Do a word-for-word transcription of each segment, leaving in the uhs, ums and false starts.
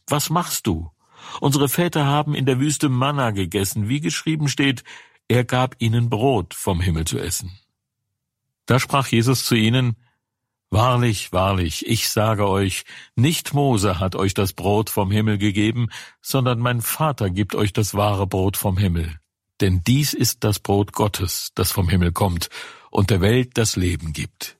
was machst du? Unsere Väter haben in der Wüste Manna gegessen, wie geschrieben steht, er gab ihnen Brot vom Himmel zu essen. Da sprach Jesus zu ihnen, Wahrlich, wahrlich, ich sage euch, nicht Mose hat euch das Brot vom Himmel gegeben, sondern mein Vater gibt euch das wahre Brot vom Himmel. Denn dies ist das Brot Gottes, das vom Himmel kommt und der Welt das Leben gibt.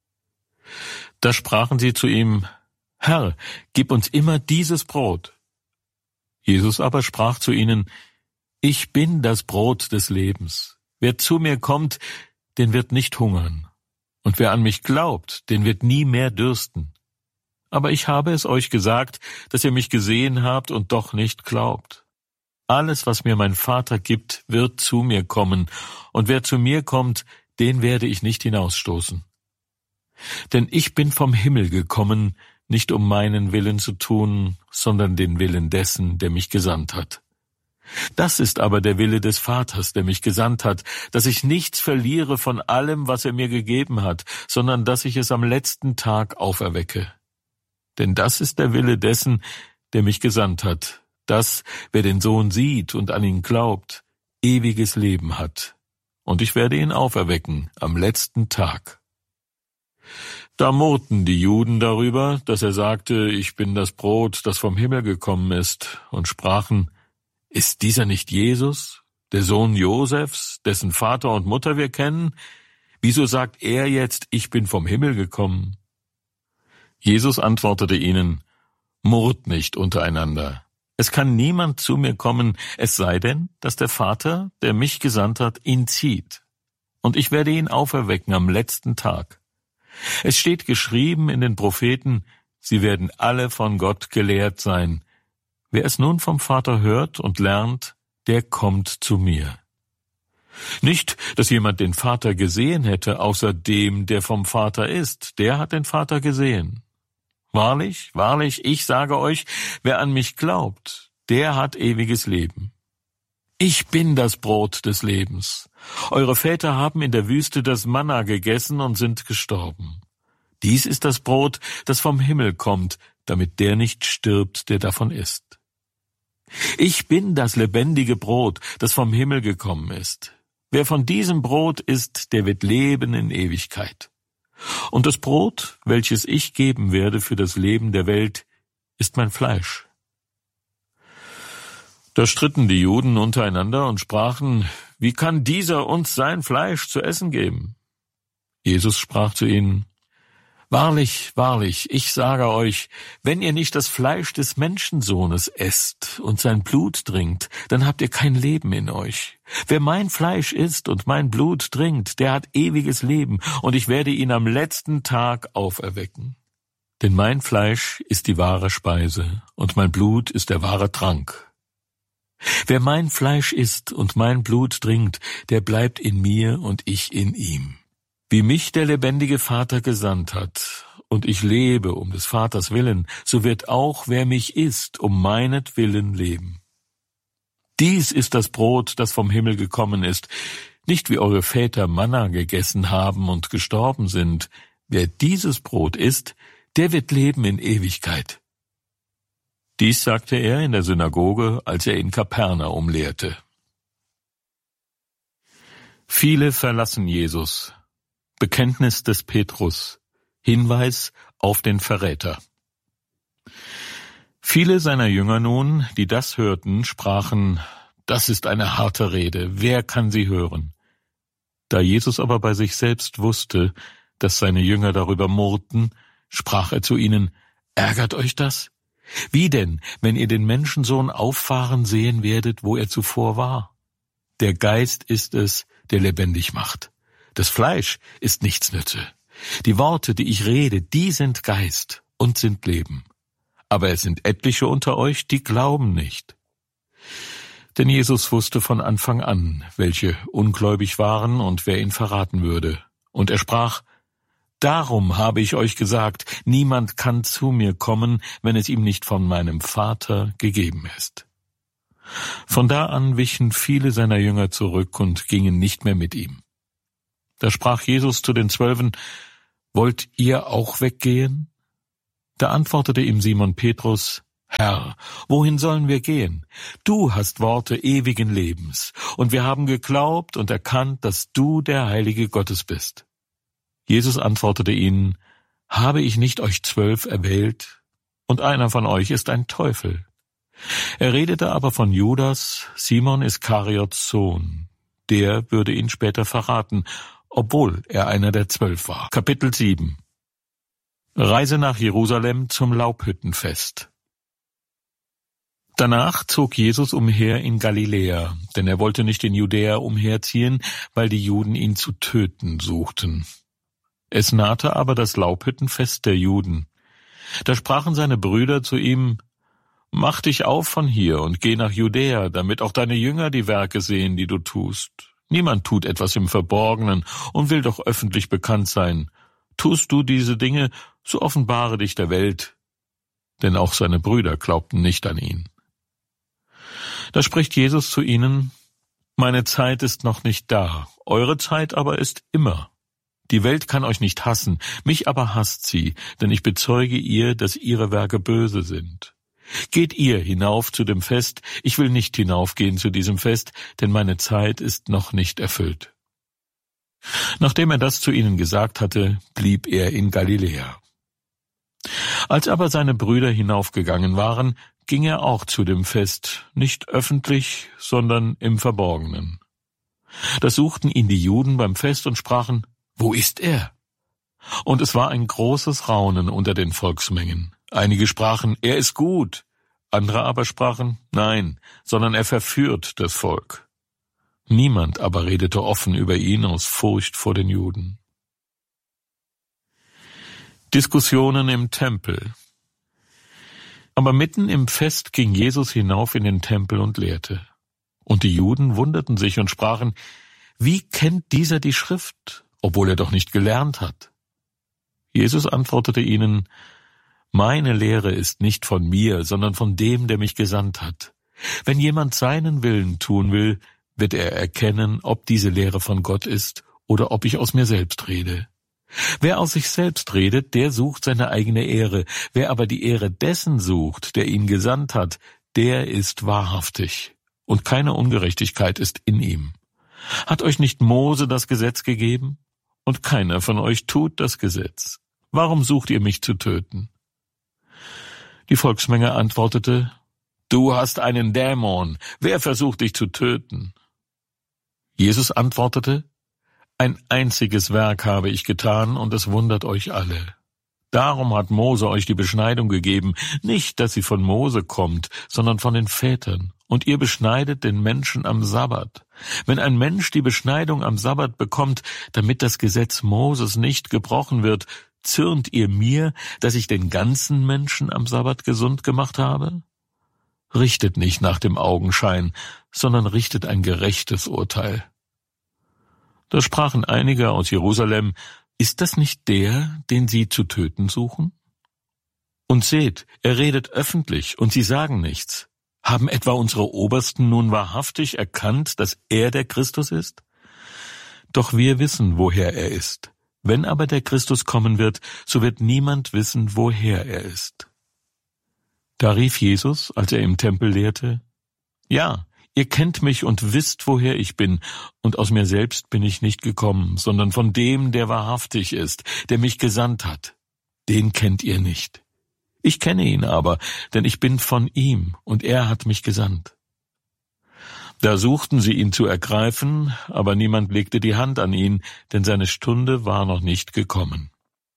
Da sprachen sie zu ihm, Herr, gib uns immer dieses Brot. Jesus aber sprach zu ihnen, Ich bin das Brot des Lebens. Wer zu mir kommt, den wird nicht hungern. Und wer an mich glaubt, den wird nie mehr dürsten. Aber ich habe es euch gesagt, dass ihr mich gesehen habt und doch nicht glaubt. Alles, was mir mein Vater gibt, wird zu mir kommen, und wer zu mir kommt, den werde ich nicht hinausstoßen. Denn ich bin vom Himmel gekommen, nicht um meinen Willen zu tun, sondern den Willen dessen, der mich gesandt hat. Das ist aber der Wille des Vaters, der mich gesandt hat, dass ich nichts verliere von allem, was er mir gegeben hat, sondern dass ich es am letzten Tag auferwecke. Denn das ist der Wille dessen, der mich gesandt hat, dass, wer den Sohn sieht und an ihn glaubt, ewiges Leben hat. Und ich werde ihn auferwecken am letzten Tag. Da murrten die Juden darüber, dass er sagte, ich bin das Brot, das vom Himmel gekommen ist, und sprachen, Ist dieser nicht Jesus, der Sohn Josefs, dessen Vater und Mutter wir kennen? Wieso sagt er jetzt, ich bin vom Himmel gekommen? Jesus antwortete ihnen, Murrt nicht untereinander. Es kann niemand zu mir kommen, es sei denn, dass der Vater, der mich gesandt hat, ihn zieht. Und ich werde ihn auferwecken am letzten Tag. Es steht geschrieben in den Propheten, sie werden alle von Gott gelehrt sein. Wer es nun vom Vater hört und lernt, der kommt zu mir. Nicht, dass jemand den Vater gesehen hätte, außer dem, der vom Vater ist. Der hat den Vater gesehen. Wahrlich, wahrlich, ich sage euch, wer an mich glaubt, der hat ewiges Leben. Ich bin das Brot des Lebens. Eure Väter haben in der Wüste das Manna gegessen und sind gestorben. Dies ist das Brot, das vom Himmel kommt, damit der nicht stirbt, der davon isst. Ich bin das lebendige Brot, das vom Himmel gekommen ist. Wer von diesem Brot isst, der wird leben in Ewigkeit. Und das Brot, welches ich geben werde für das Leben der Welt, ist mein Fleisch. Da stritten die Juden untereinander und sprachen, wie kann dieser uns sein Fleisch zu essen geben? Jesus sprach zu ihnen, Wahrlich, wahrlich, ich sage euch, wenn ihr nicht das Fleisch des Menschensohnes esst und sein Blut trinkt, dann habt ihr kein Leben in euch. Wer mein Fleisch isst und mein Blut trinkt, der hat ewiges Leben, und ich werde ihn am letzten Tag auferwecken. Denn mein Fleisch ist die wahre Speise, und mein Blut ist der wahre Trank. Wer mein Fleisch isst und mein Blut trinkt, der bleibt in mir und ich in ihm. Wie mich der lebendige Vater gesandt hat, und ich lebe um des Vaters willen, so wird auch, wer mich isst, um meinetwillen leben. Dies ist das Brot, das vom Himmel gekommen ist, nicht wie eure Väter Manna gegessen haben und gestorben sind. Wer dieses Brot isst, der wird leben in Ewigkeit. Dies sagte er in der Synagoge, als er in Kapernaum lehrte. Viele verlassen Jesus. Bekenntnis des Petrus. Hinweis auf den Verräter. Viele seiner Jünger nun, die das hörten, sprachen, das ist eine harte Rede, wer kann sie hören? Da Jesus aber bei sich selbst wusste, dass seine Jünger darüber murrten, sprach er zu ihnen, ärgert euch das? Wie denn, wenn ihr den Menschensohn auffahren sehen werdet, wo er zuvor war? Der Geist ist es, der lebendig macht. Das Fleisch ist nichts nütze. Die Worte, die ich rede, die sind Geist und sind Leben. Aber es sind etliche unter euch, die glauben nicht. Denn Jesus wusste von Anfang an, welche ungläubig waren und wer ihn verraten würde. Und er sprach, Darum habe ich euch gesagt, niemand kann zu mir kommen, wenn es ihm nicht von meinem Vater gegeben ist. Von da an wichen viele seiner Jünger zurück und gingen nicht mehr mit ihm. Da sprach Jesus zu den Zwölfen, Wollt ihr auch weggehen? Da antwortete ihm Simon Petrus, Herr, wohin sollen wir gehen? Du hast Worte ewigen Lebens, und wir haben geglaubt und erkannt, dass du der Heilige Gottes bist. Jesus antwortete ihnen, habe ich nicht euch zwölf erwählt, und einer von euch ist ein Teufel. Er redete aber von Judas, Simon Iskariots Sohn. Der würde ihn später verraten, obwohl er einer der zwölf war. Kapitel sieben. Reise nach Jerusalem zum Laubhüttenfest. Danach zog Jesus umher in Galiläa, denn er wollte nicht in Judäa umherziehen, weil die Juden ihn zu töten suchten. Es nahte aber das Laubhüttenfest der Juden. Da sprachen seine Brüder zu ihm, »Mach dich auf von hier und geh nach Judäa, damit auch deine Jünger die Werke sehen, die du tust. Niemand tut etwas im Verborgenen und will doch öffentlich bekannt sein. Tust du diese Dinge, so offenbare dich der Welt.« Denn auch seine Brüder glaubten nicht an ihn. Da spricht Jesus zu ihnen, »Meine Zeit ist noch nicht da, eure Zeit aber ist immer. Die Welt kann euch nicht hassen, mich aber hasst sie, denn ich bezeuge ihr, dass ihre Werke böse sind. Geht ihr hinauf zu dem Fest, ich will nicht hinaufgehen zu diesem Fest, denn meine Zeit ist noch nicht erfüllt.« Nachdem er das zu ihnen gesagt hatte, blieb er in Galiläa. Als aber seine Brüder hinaufgegangen waren, ging er auch zu dem Fest, nicht öffentlich, sondern im Verborgenen. Da suchten ihn die Juden beim Fest und sprachen, »Wo ist er?« Und es war ein großes Raunen unter den Volksmengen. Einige sprachen, »Er ist gut«, andere aber sprachen, »Nein, sondern er verführt das Volk.« Niemand aber redete offen über ihn aus Furcht vor den Juden. Diskussionen im Tempel. Aber mitten im Fest ging Jesus hinauf in den Tempel und lehrte. Und die Juden wunderten sich und sprachen, »Wie kennt dieser die Schrift, obwohl er doch nicht gelernt hat?« Jesus antwortete ihnen, »Meine Lehre ist nicht von mir, sondern von dem, der mich gesandt hat. Wenn jemand seinen Willen tun will, wird er erkennen, ob diese Lehre von Gott ist oder ob ich aus mir selbst rede. Wer aus sich selbst redet, der sucht seine eigene Ehre. Wer aber die Ehre dessen sucht, der ihn gesandt hat, der ist wahrhaftig, und keine Ungerechtigkeit ist in ihm. Hat euch nicht Mose das Gesetz gegeben? Und keiner von euch tut das Gesetz. Warum sucht ihr mich zu töten?« Die Volksmenge antwortete, »Du hast einen Dämon. Wer versucht dich zu töten?« Jesus antwortete, »Ein einziges Werk habe ich getan, und es wundert euch alle. Darum hat Mose euch die Beschneidung gegeben, nicht, dass sie von Mose kommt, sondern von den Vätern. Und ihr beschneidet den Menschen am Sabbat. Wenn ein Mensch die Beschneidung am Sabbat bekommt, damit das Gesetz Moses nicht gebrochen wird, zürnt ihr mir, dass ich den ganzen Menschen am Sabbat gesund gemacht habe? Richtet nicht nach dem Augenschein, sondern richtet ein gerechtes Urteil.« Da sprachen einige aus Jerusalem, »Ist das nicht der, den sie zu töten suchen? Und seht, er redet öffentlich, und sie sagen nichts. Haben etwa unsere Obersten nun wahrhaftig erkannt, dass er der Christus ist? Doch wir wissen, woher er ist. Wenn aber der Christus kommen wird, so wird niemand wissen, woher er ist.« Da rief Jesus, als er im Tempel lehrte, »Ja, ihr kennt mich und wisst, woher ich bin, und aus mir selbst bin ich nicht gekommen, sondern von dem, der wahrhaftig ist, der mich gesandt hat. Den kennt ihr nicht. Ich kenne ihn aber, denn ich bin von ihm, und er hat mich gesandt.« Da suchten sie ihn zu ergreifen, aber niemand legte die Hand an ihn, denn seine Stunde war noch nicht gekommen.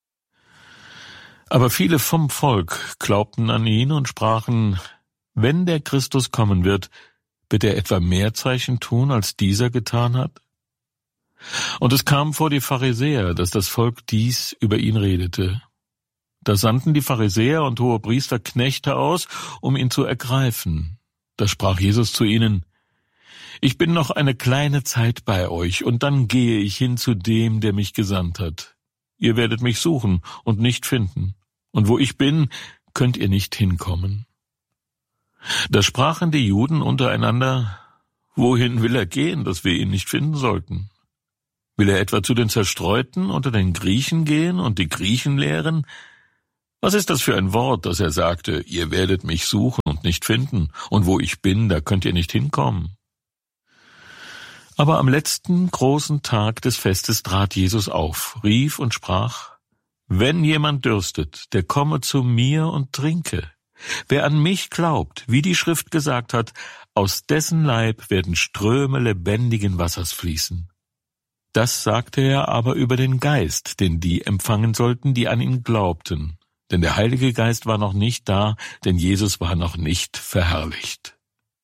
Aber viele vom Volk glaubten an ihn und sprachen, »Wenn der Christus kommen wird, wird er etwa mehr Zeichen tun, als dieser getan hat?« Und es kam vor die Pharisäer, dass das Volk dies über ihn redete. Da sandten die Pharisäer und Hohepriester Knechte aus, um ihn zu ergreifen. Da sprach Jesus zu ihnen, »Ich bin noch eine kleine Zeit bei euch, und dann gehe ich hin zu dem, der mich gesandt hat. Ihr werdet mich suchen und nicht finden, und wo ich bin, könnt ihr nicht hinkommen.« Da sprachen die Juden untereinander, »Wohin will er gehen, dass wir ihn nicht finden sollten? Will er etwa zu den Zerstreuten unter den Griechen gehen und die Griechen lehren? Was ist das für ein Wort, dass er sagte, ihr werdet mich suchen und nicht finden, und wo ich bin, da könnt ihr nicht hinkommen? Aber am letzten großen Tag des Festes trat Jesus auf, rief und sprach, wenn jemand dürstet, der komme zu mir und trinke. Wer an mich glaubt, wie die Schrift gesagt hat, aus dessen Leib werden Ströme lebendigen Wassers fließen. Das sagte er aber über den Geist, den die empfangen sollten, die an ihn glaubten. Denn der Heilige Geist war noch nicht da, denn Jesus war noch nicht verherrlicht.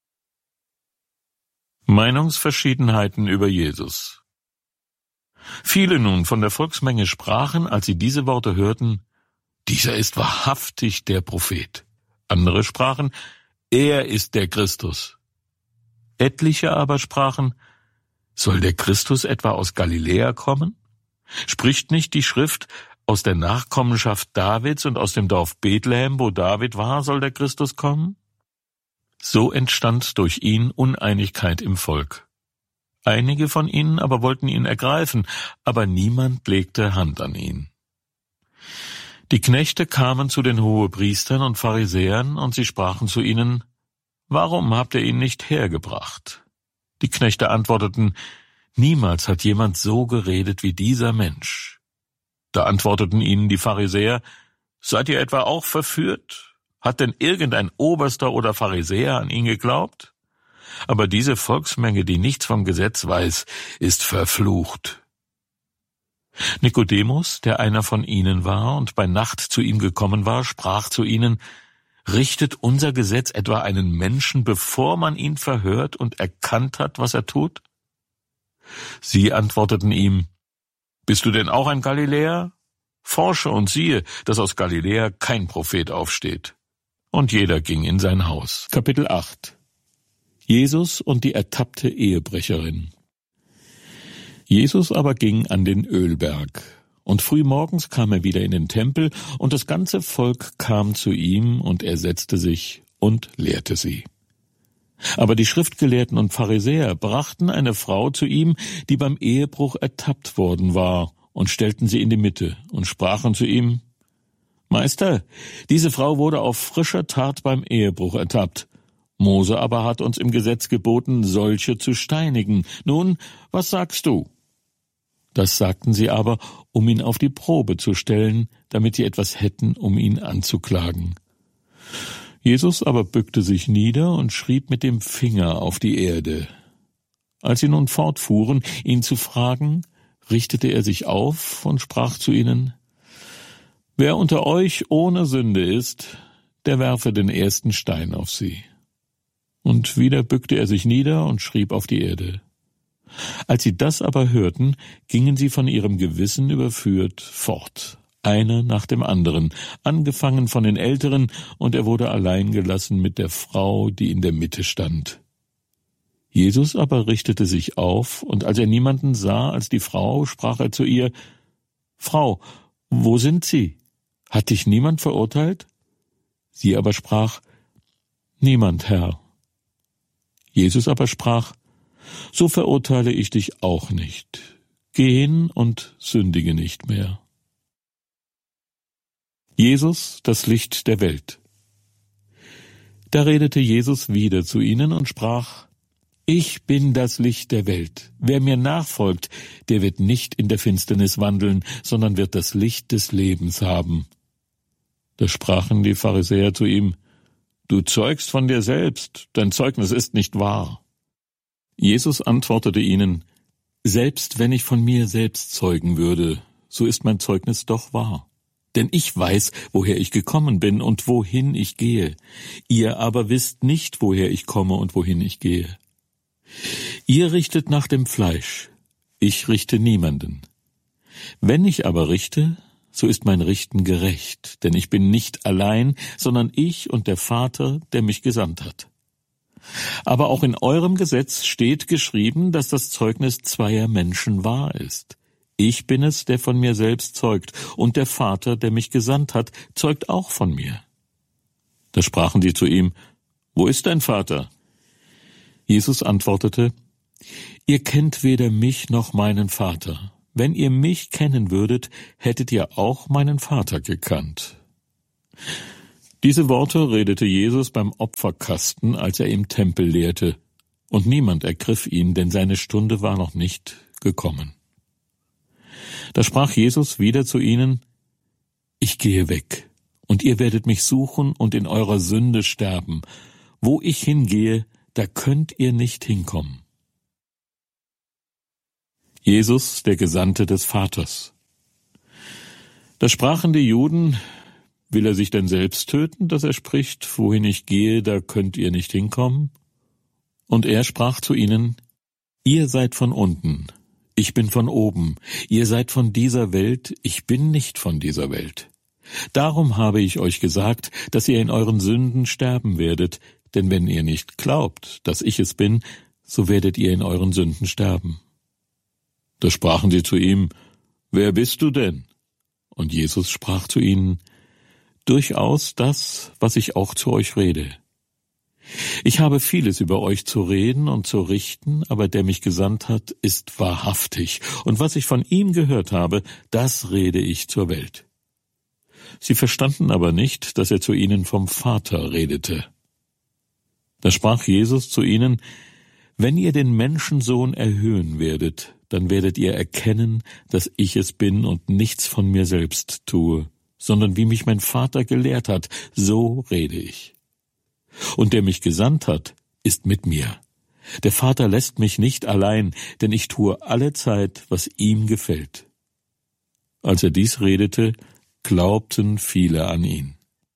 Meinungsverschiedenheiten über Jesus. Viele nun von der Volksmenge sprachen, als sie diese Worte hörten, dieser ist wahrhaftig der Prophet. Andere sprachen, er ist der Christus. Etliche aber sprachen, soll der Christus etwa aus Galiläa kommen? Spricht nicht die Schrift, aus der Nachkommenschaft Davids und aus dem Dorf Bethlehem, wo David war, soll der Christus kommen? So entstand durch ihn Uneinigkeit im Volk. Einige von ihnen aber wollten ihn ergreifen, aber niemand legte Hand an ihn. Die Knechte kamen zu den Hohepriestern und Pharisäern, und sie sprachen zu ihnen, warum habt ihr ihn nicht hergebracht? Die Knechte antworteten, niemals hat jemand so geredet wie dieser Mensch. Da antworteten ihnen die Pharisäer, seid ihr etwa auch verführt? Hat denn irgendein Oberster oder Pharisäer an ihn geglaubt? Aber diese Volksmenge, die nichts vom Gesetz weiß, ist verflucht. Nikodemus, der einer von ihnen war und bei Nacht zu ihm gekommen war, sprach zu ihnen, richtet unser Gesetz etwa einen Menschen, bevor man ihn verhört und erkannt hat, was er tut? Sie antworteten ihm, bist du denn auch ein Galiläer? Forsche und siehe, dass aus Galiläa kein Prophet aufsteht. Und jeder ging in sein Haus. Kapitel acht. Jesus und die ertappte Ehebrecherin. Jesus aber ging an den Ölberg, und frühmorgens kam er wieder in den Tempel, und das ganze Volk kam zu ihm, und er setzte sich und lehrte sie. Aber die Schriftgelehrten und Pharisäer brachten eine Frau zu ihm, die beim Ehebruch ertappt worden war, und stellten sie in die Mitte und sprachen zu ihm, Meister, diese Frau wurde auf frischer Tat beim Ehebruch ertappt. Mose aber hat uns im Gesetz geboten, solche zu steinigen. Nun, was sagst du? Das sagten sie aber, um ihn auf die Probe zu stellen, damit sie etwas hätten, um ihn anzuklagen. Jesus aber bückte sich nieder und schrieb mit dem Finger auf die Erde. Als sie nun fortfuhren, ihn zu fragen, richtete er sich auf und sprach zu ihnen, wer unter euch ohne Sünde ist, der werfe den ersten Stein auf sie. Und wieder bückte er sich nieder und schrieb auf die Erde. Als sie das aber hörten, gingen sie von ihrem Gewissen überführt fort, einer nach dem anderen, angefangen von den Älteren, und er wurde allein gelassen mit der Frau, die in der Mitte stand. Jesus aber richtete sich auf, und als er niemanden sah als die Frau, sprach er zu ihr, Frau, wo sind sie? Hat dich niemand verurteilt? Sie aber sprach, niemand, Herr. Jesus aber sprach, so verurteile ich dich auch nicht. Geh hin und sündige nicht mehr. Jesus, das Licht der Welt. Da redete Jesus wieder zu ihnen und sprach, ich bin das Licht der Welt. Wer mir nachfolgt, der wird nicht in der Finsternis wandeln, sondern wird das Licht des Lebens haben. Da sprachen die Pharisäer zu ihm, du zeugst von dir selbst, dein Zeugnis ist nicht wahr. Jesus antwortete ihnen, selbst wenn ich von mir selbst zeugen würde, so ist mein Zeugnis doch wahr. Denn ich weiß, woher ich gekommen bin und wohin ich gehe. Ihr aber wisst nicht, woher ich komme und wohin ich gehe. Ihr richtet nach dem Fleisch, ich richte niemanden. Wenn ich aber richte, so ist mein Richten gerecht, denn ich bin nicht allein, sondern ich und der Vater, der mich gesandt hat. Aber auch in eurem Gesetz steht geschrieben, dass das Zeugnis zweier Menschen wahr ist. Ich bin es, der von mir selbst zeugt, und der Vater, der mich gesandt hat, zeugt auch von mir. Da sprachen sie zu ihm, wo ist dein Vater? Jesus antwortete, ihr kennt weder mich noch meinen Vater. Wenn ihr mich kennen würdet, hättet ihr auch meinen Vater gekannt. Diese Worte redete Jesus beim Opferkasten, als er im Tempel lehrte, und niemand ergriff ihn, denn seine Stunde war noch nicht gekommen. Da sprach Jesus wieder zu ihnen: Ich gehe weg, und ihr werdet mich suchen und in eurer Sünde sterben. Wo ich hingehe, da könnt ihr nicht hinkommen. Jesus, der Gesandte des Vaters. Da sprachen die Juden: Will er sich denn selbst töten, dass er spricht, wohin ich gehe, da könnt ihr nicht hinkommen? Und er sprach zu ihnen: Ihr seid von unten, ich bin von oben, ihr seid von dieser Welt, ich bin nicht von dieser Welt. Darum habe ich euch gesagt, dass ihr in euren Sünden sterben werdet, denn wenn ihr nicht glaubt, dass ich es bin, so werdet ihr in euren Sünden sterben. Da sprachen sie zu ihm: Wer bist du denn? Und Jesus sprach zu ihnen: Durchaus das, was ich auch zu euch rede. Ich habe vieles über euch zu reden und zu richten, aber der mich gesandt hat, ist wahrhaftig, und was ich von ihm gehört habe, das rede ich zur Welt. Sie verstanden aber nicht, dass er zu ihnen vom Vater redete. Da sprach Jesus zu ihnen: Wenn ihr den Menschensohn erhöhen werdet, dann werdet ihr erkennen, dass ich es bin und nichts von mir selbst tue, sondern wie mich mein Vater gelehrt hat, so rede ich. Und der mich gesandt hat, ist mit mir. Der Vater lässt mich nicht allein, denn ich tue allezeit, was ihm gefällt. Als er dies redete, glaubten viele an ihn.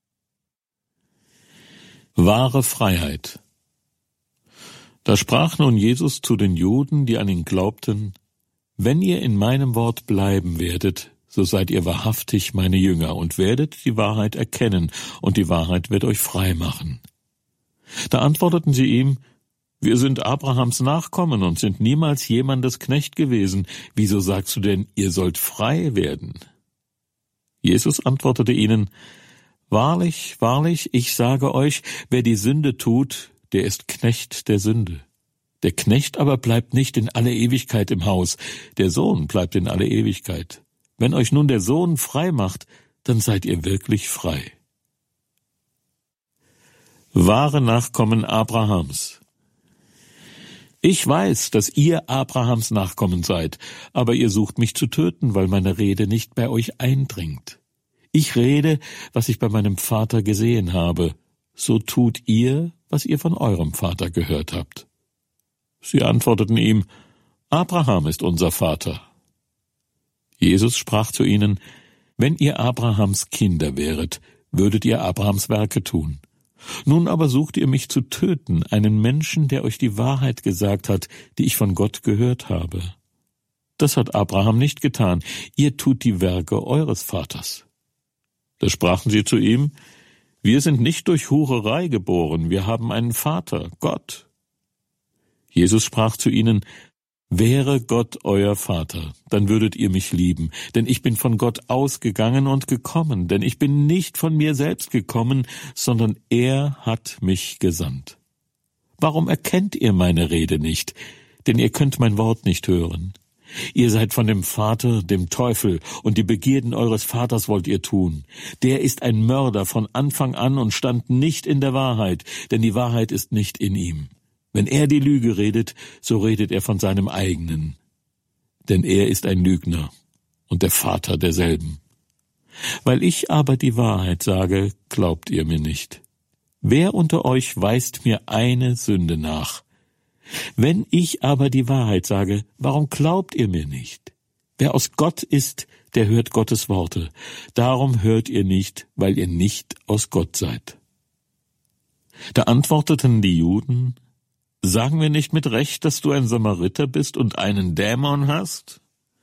Wahre Freiheit. Da sprach nun Jesus zu den Juden, die an ihn glaubten: Wenn ihr in meinem Wort bleiben werdet, so seid ihr wahrhaftig meine Jünger und werdet die Wahrheit erkennen, und die Wahrheit wird euch frei machen. Da antworteten sie ihm: Wir sind Abrahams Nachkommen und sind niemals jemandes Knecht gewesen. Wieso sagst du denn, ihr sollt frei werden? Jesus antwortete ihnen: Wahrlich, wahrlich, ich sage euch, wer die Sünde tut, der ist Knecht der Sünde. Der Knecht aber bleibt nicht in alle Ewigkeit im Haus, der Sohn bleibt in alle Ewigkeit. Wenn euch nun der Sohn frei macht, dann seid ihr wirklich frei. Wahre Nachkommen Abrahams. Ich weiß, dass ihr Abrahams Nachkommen seid, aber ihr sucht mich zu töten, weil meine Rede nicht bei euch eindringt. Ich rede, was ich bei meinem Vater gesehen habe, so tut ihr, was ihr von eurem Vater gehört habt. Sie antworteten ihm: Abraham ist unser Vater. Jesus sprach zu ihnen: Wenn ihr Abrahams Kinder wäret, würdet ihr Abrahams Werke tun. Nun aber sucht ihr mich zu töten, einen Menschen, der euch die Wahrheit gesagt hat, die ich von Gott gehört habe. Das hat Abraham nicht getan, ihr tut die Werke eures Vaters. Da sprachen sie zu ihm: Wir sind nicht durch Hurerei geboren, wir haben einen Vater, Gott. Jesus sprach zu ihnen: Wäre Gott euer Vater, dann würdet ihr mich lieben, denn ich bin von Gott ausgegangen und gekommen, denn ich bin nicht von mir selbst gekommen, sondern er hat mich gesandt. Warum erkennt ihr meine Rede nicht? Denn ihr könnt mein Wort nicht hören. Ihr seid von dem Vater, dem Teufel, und die Begierden eures Vaters wollt ihr tun. Der ist ein Mörder von Anfang an und stand nicht in der Wahrheit, denn die Wahrheit ist nicht in ihm. Wenn er die Lüge redet, so redet er von seinem eigenen. Denn er ist ein Lügner und der Vater derselben. Weil ich aber die Wahrheit sage, glaubt ihr mir nicht. Wer unter euch weist mir eine Sünde nach? Wenn ich aber die Wahrheit sage, warum glaubt ihr mir nicht? Wer aus Gott ist, der hört Gottes Worte. Darum hört ihr nicht, weil ihr nicht aus Gott seid. Da antworteten die Juden: Sagen wir nicht mit Recht, dass du ein Samariter bist und einen Dämon hast?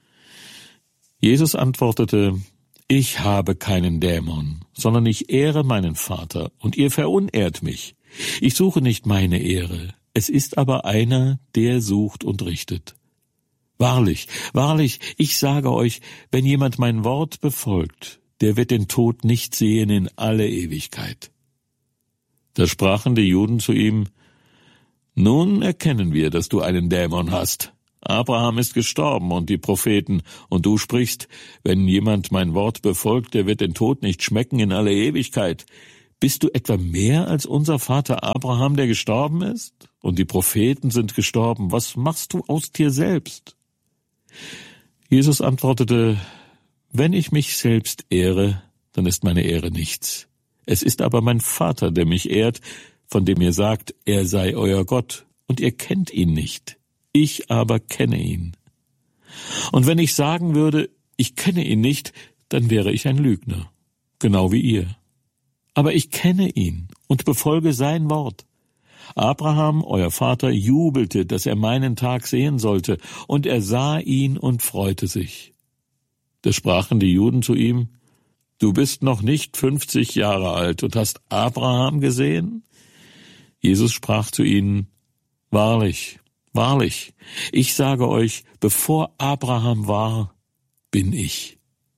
Jesus antwortete: Ich habe keinen Dämon, sondern ich ehre meinen Vater, und ihr verunehrt mich. Ich suche nicht meine Ehre, es ist aber einer, der sucht und richtet. Wahrlich, wahrlich, ich sage euch, wenn jemand mein Wort befolgt, der wird den Tod nicht sehen in alle Ewigkeit. Da sprachen die Juden zu ihm: Nun erkennen wir, dass du einen Dämon hast. Abraham ist gestorben und die Propheten, und du sprichst, wenn jemand mein Wort befolgt, der wird den Tod nicht schmecken in alle Ewigkeit. Bist du etwa mehr als unser Vater Abraham, der gestorben ist? Und die Propheten sind gestorben. Was machst du aus dir selbst? Jesus antwortete, wenn ich mich selbst ehre, dann ist meine Ehre nichts. Es ist aber mein Vater, der mich ehrt, von dem ihr sagt, er sei euer Gott, und ihr kennt ihn nicht. Ich aber kenne ihn. Und wenn ich sagen würde, ich kenne ihn nicht, dann wäre ich ein Lügner, genau wie ihr. Aber ich kenne ihn und befolge sein Wort. Abraham, euer Vater, jubelte, dass er meinen Tag sehen sollte, und er sah ihn und freute sich. Da sprachen die Juden zu ihm, du bist noch nicht fünfzig Jahre alt und hast Abraham gesehen? Jesus sprach zu ihnen, wahrlich, wahrlich, ich sage euch, bevor Abraham war, bin ich.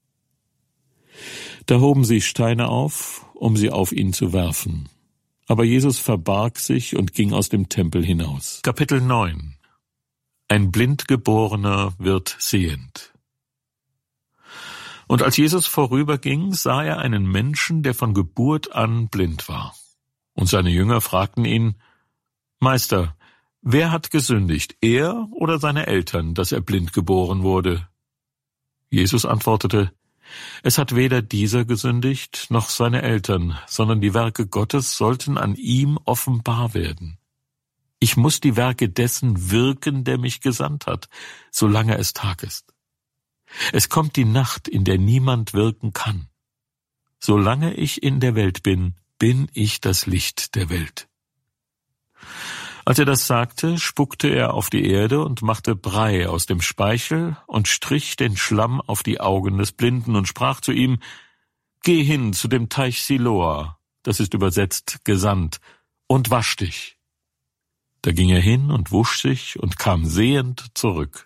Da hoben sie Steine auf, um sie auf ihn zu werfen. Aber Jesus verbarg sich und ging aus dem Tempel hinaus. Kapitel neun. Ein Blindgeborener wird sehend. Und als Jesus vorüberging, sah er einen Menschen, der von Geburt an blind war. Und seine Jünger fragten ihn, Meister, wer hat gesündigt, er oder seine Eltern, dass er blind geboren wurde? Jesus antwortete, es hat weder dieser gesündigt, noch seine Eltern, sondern die Werke Gottes sollten an ihm offenbar werden. Ich muss die Werke dessen wirken, der mich gesandt hat, solange es Tag ist. Es kommt die Nacht, in der niemand wirken kann. Solange ich in der Welt bin, bin ich das Licht der Welt. Als er das sagte, spuckte er auf die Erde und machte Brei aus dem Speichel und strich den Schlamm auf die Augen des Blinden und sprach zu ihm, Geh hin zu dem Teich Siloa, das ist übersetzt gesandt, und wasch dich. Da ging er hin und wusch sich und kam sehend zurück.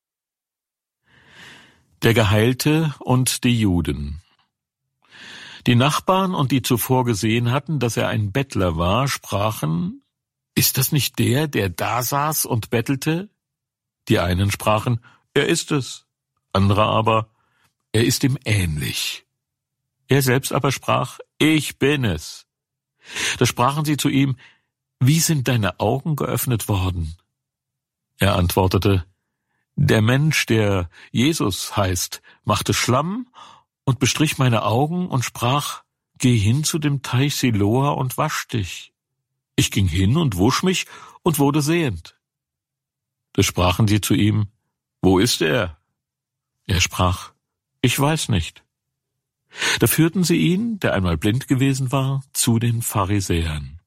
Der Geheilte und die Juden. Die Nachbarn und die zuvor gesehen hatten, dass er ein Bettler war, sprachen, Ist das nicht der, der da saß und bettelte? Die einen sprachen, er ist es, andere aber, er ist ihm ähnlich. Er selbst aber sprach, ich bin es. Da sprachen sie zu ihm, wie sind deine Augen geöffnet worden? Er antwortete, der Mensch, der Jesus heißt, machte Schlamm und bestrich meine Augen und sprach, geh hin zu dem Teich Siloa und wasch dich. Ich ging hin und wusch mich und wurde sehend. Da sprachen sie zu ihm, wo ist er? Er sprach, ich weiß nicht. Da führten sie ihn, der einmal blind gewesen war, zu den Pharisäern.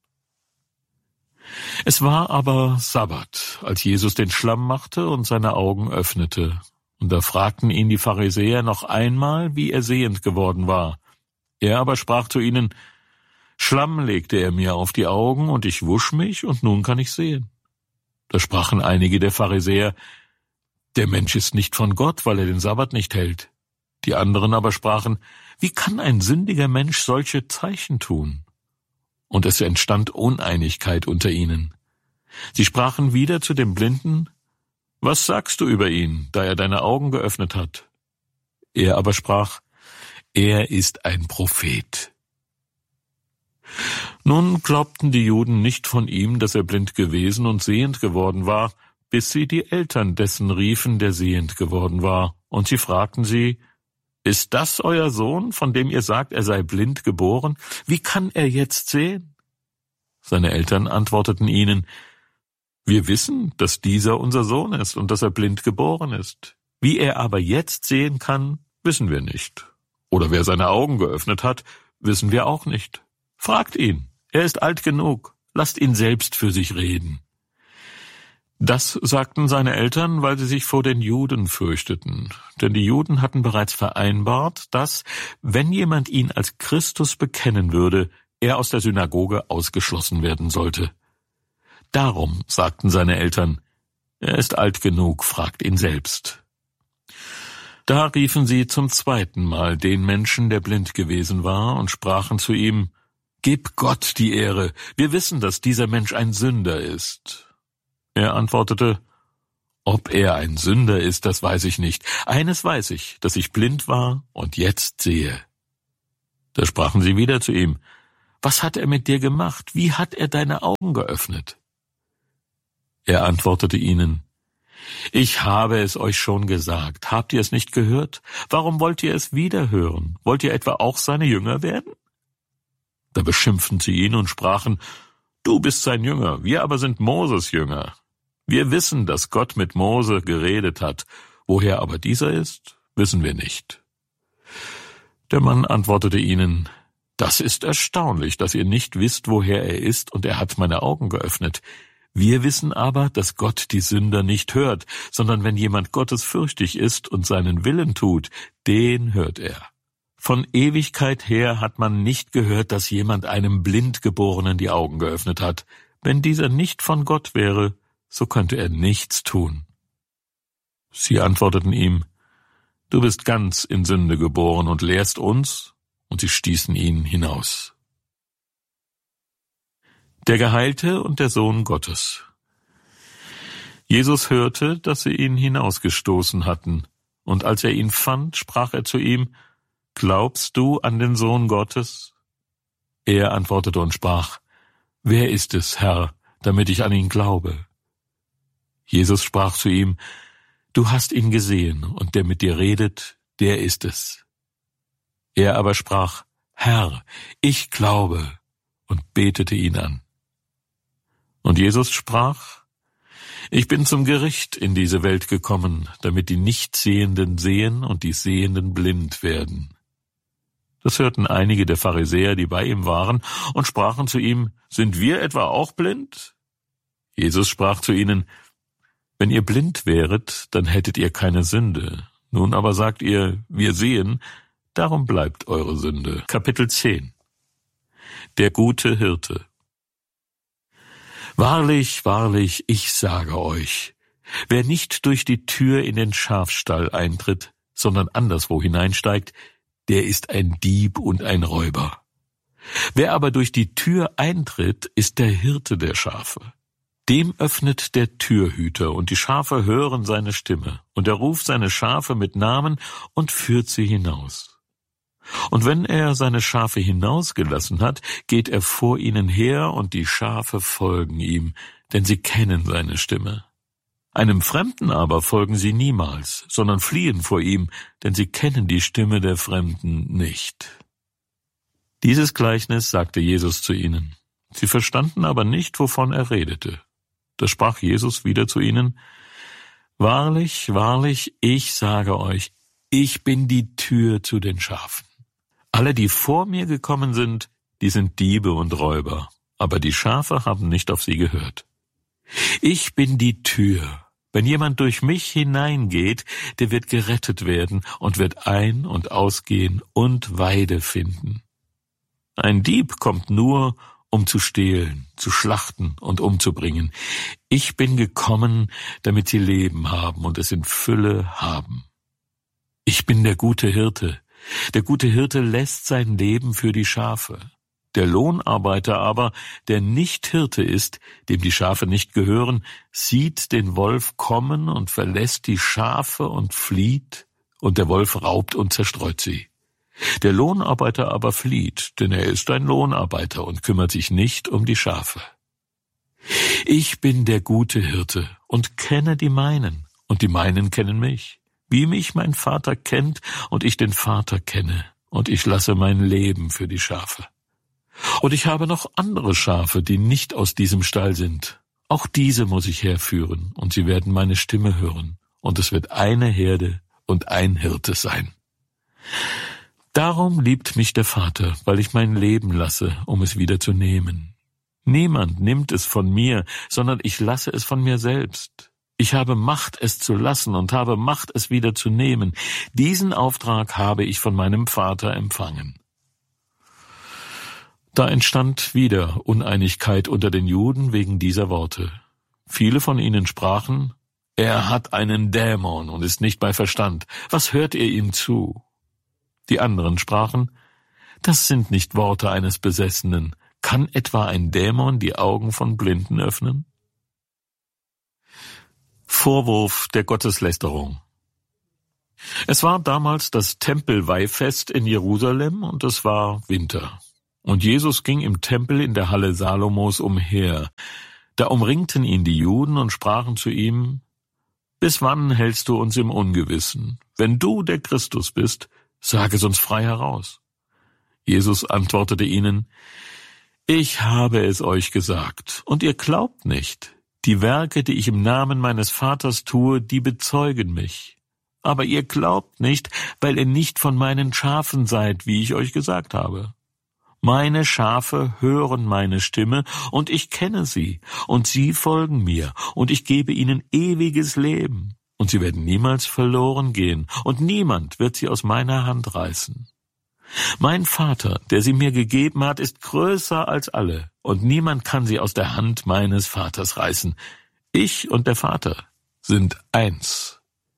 Es war aber Sabbat, als Jesus den Schlamm machte und seine Augen öffnete. Und da fragten ihn die Pharisäer noch einmal, wie er sehend geworden war. Er aber sprach zu ihnen, Schlamm legte er mir auf die Augen, und ich wusch mich, und nun kann ich sehen. Da sprachen einige der Pharisäer, der Mensch ist nicht von Gott, weil er den Sabbat nicht hält. Die anderen aber sprachen, wie kann ein sündiger Mensch solche Zeichen tun? Und es entstand Uneinigkeit unter ihnen. Sie sprachen wieder zu dem Blinden, was sagst du über ihn, da er deine Augen geöffnet hat? Er aber sprach, er ist ein Prophet. Nun glaubten die Juden nicht von ihm, dass er blind gewesen und sehend geworden war, bis sie die Eltern dessen riefen, der sehend geworden war. Und sie fragten sie, ist das euer Sohn, von dem ihr sagt, er sei blind geboren? Wie kann er jetzt sehen? Seine Eltern antworteten ihnen, wir wissen, dass dieser unser Sohn ist und dass er blind geboren ist. Wie er aber jetzt sehen kann, wissen wir nicht. Oder wer seine Augen geöffnet hat, wissen wir auch nicht. Fragt ihn, er ist alt genug, lasst ihn selbst für sich reden. Das sagten seine Eltern, weil sie sich vor den Juden fürchteten. Denn die Juden hatten bereits vereinbart, dass, wenn jemand ihn als Christus bekennen würde, er aus der Synagoge ausgeschlossen werden sollte. Darum sagten seine Eltern, er ist alt genug, fragt ihn selbst. Da riefen sie zum zweiten Mal den Menschen, der blind gewesen war, und sprachen zu ihm, Gib Gott die Ehre, wir wissen, dass dieser Mensch ein Sünder ist. Er antwortete, Ob er ein Sünder ist, das weiß ich nicht. Eines weiß ich, dass ich blind war und jetzt sehe. Da sprachen sie wieder zu ihm: Was hat er mit dir gemacht? Wie hat er deine Augen geöffnet? Er antwortete ihnen: Ich habe es euch schon gesagt. Habt ihr es nicht gehört? Warum wollt ihr es wieder hören? Wollt ihr etwa auch seine Jünger werden? Da beschimpften sie ihn und sprachen: Du bist sein Jünger, wir aber sind Moses Jünger. Wir wissen, dass Gott mit Mose geredet hat. Woher aber dieser ist, wissen wir nicht. Der Mann antwortete ihnen: Das ist erstaunlich, dass ihr nicht wisst, woher er ist, und er hat meine Augen geöffnet. Wir wissen aber, dass Gott die Sünder nicht hört, sondern wenn jemand gottesfürchtig ist und seinen Willen tut, den hört er. Von Ewigkeit her hat man nicht gehört, dass jemand einem Blindgeborenen die Augen geöffnet hat. Wenn dieser nicht von Gott wäre, so könnte er nichts tun. Sie antworteten ihm: Du bist ganz in Sünde geboren und lehrst uns, und sie stießen ihn hinaus. Der Geheilte und der Sohn Gottes. Jesus hörte, dass sie ihn hinausgestoßen hatten, und als er ihn fand, sprach er zu ihm: Glaubst du an den Sohn Gottes? Er antwortete und sprach: Wer ist es, Herr, damit ich an ihn glaube? Jesus sprach zu ihm: Du hast ihn gesehen, und der mit dir redet, der ist es. Er aber sprach: Herr, ich glaube, und betete ihn an. Und Jesus sprach: Ich bin zum Gericht in diese Welt gekommen, damit die Nichtsehenden sehen und die Sehenden blind werden. Das hörten einige der Pharisäer, die bei ihm waren, und sprachen zu ihm: Sind wir etwa auch blind? Jesus sprach zu ihnen: Wenn ihr blind wäret, dann hättet ihr keine Sünde. Nun aber sagt ihr: Wir sehen, darum bleibt eure Sünde. Kapitel zehn. Der gute Hirte. Wahrlich, wahrlich, ich sage euch, wer nicht durch die Tür in den Schafstall eintritt, sondern anderswo hineinsteigt, der ist ein Dieb und ein Räuber. Wer aber durch die Tür eintritt, ist der Hirte der Schafe. Dem öffnet der Türhüter, und die Schafe hören seine Stimme, und er ruft seine Schafe mit Namen und führt sie hinaus. Und wenn er seine Schafe hinausgelassen hat, geht er vor ihnen her, und die Schafe folgen ihm, denn sie kennen seine Stimme. Einem Fremden aber folgen sie niemals, sondern fliehen vor ihm, denn sie kennen die Stimme der Fremden nicht. Dieses Gleichnis sagte Jesus zu ihnen. Sie verstanden aber nicht, wovon er redete. Da sprach Jesus wieder zu ihnen: Wahrlich, wahrlich, ich sage euch, ich bin die Tür zu den Schafen. Alle, die vor mir gekommen sind, die sind Diebe und Räuber, aber die Schafe haben nicht auf sie gehört. Ich bin die Tür. Wenn jemand durch mich hineingeht, der wird gerettet werden und wird ein- und ausgehen und Weide finden. Ein Dieb kommt nur, um zu stehlen, zu schlachten und umzubringen. Ich bin gekommen, damit sie Leben haben und es in Fülle haben. Ich bin der gute Hirte. Der gute Hirte lässt sein Leben für die Schafe. Der Lohnarbeiter aber, der nicht Hirte ist, dem die Schafe nicht gehören, sieht den Wolf kommen und verlässt die Schafe und flieht, und der Wolf raubt und zerstreut sie. Der Lohnarbeiter aber flieht, denn er ist ein Lohnarbeiter und kümmert sich nicht um die Schafe. Ich bin der gute Hirte und kenne die meinen, und die meinen kennen mich. Wie mich mein Vater kennt und ich den Vater kenne, und ich lasse mein Leben für die Schafe. Und ich habe noch andere Schafe, die nicht aus diesem Stall sind. Auch diese muss ich herführen, und sie werden meine Stimme hören, und es wird eine Herde und ein Hirte sein. Darum liebt mich der Vater, weil ich mein Leben lasse, um es wieder zu nehmen. Niemand nimmt es von mir, sondern ich lasse es von mir selbst. Ich habe Macht, es zu lassen, und habe Macht, es wieder zu nehmen. Diesen Auftrag habe ich von meinem Vater empfangen. Da entstand wieder Uneinigkeit unter den Juden wegen dieser Worte. Viele von ihnen sprachen: Er hat einen Dämon und ist nicht bei Verstand. Was hört ihr ihm zu? Die anderen sprachen: Das sind nicht Worte eines Besessenen. Kann etwa ein Dämon die Augen von Blinden öffnen? Vorwurf der Gotteslästerung. Es war damals das Tempelweihfest in Jerusalem und es war Winter. Und Jesus ging im Tempel in der Halle Salomos umher. Da umringten ihn die Juden und sprachen zu ihm: Bis wann hältst du uns im Ungewissen? Wenn du der Christus bist, sag es uns frei heraus. Jesus antwortete ihnen: Ich habe es euch gesagt, und ihr glaubt nicht. Die Werke, die ich im Namen meines Vaters tue, die bezeugen mich. Aber ihr glaubt nicht, weil ihr nicht von meinen Schafen seid, wie ich euch gesagt habe. Meine Schafe hören meine Stimme, und ich kenne sie, und sie folgen mir, und ich gebe ihnen ewiges Leben, und sie werden niemals verloren gehen, und niemand wird sie aus meiner Hand reißen. Mein Vater, der sie mir gegeben hat, ist größer als alle, und niemand kann sie aus der Hand meines Vaters reißen. Ich und der Vater sind eins.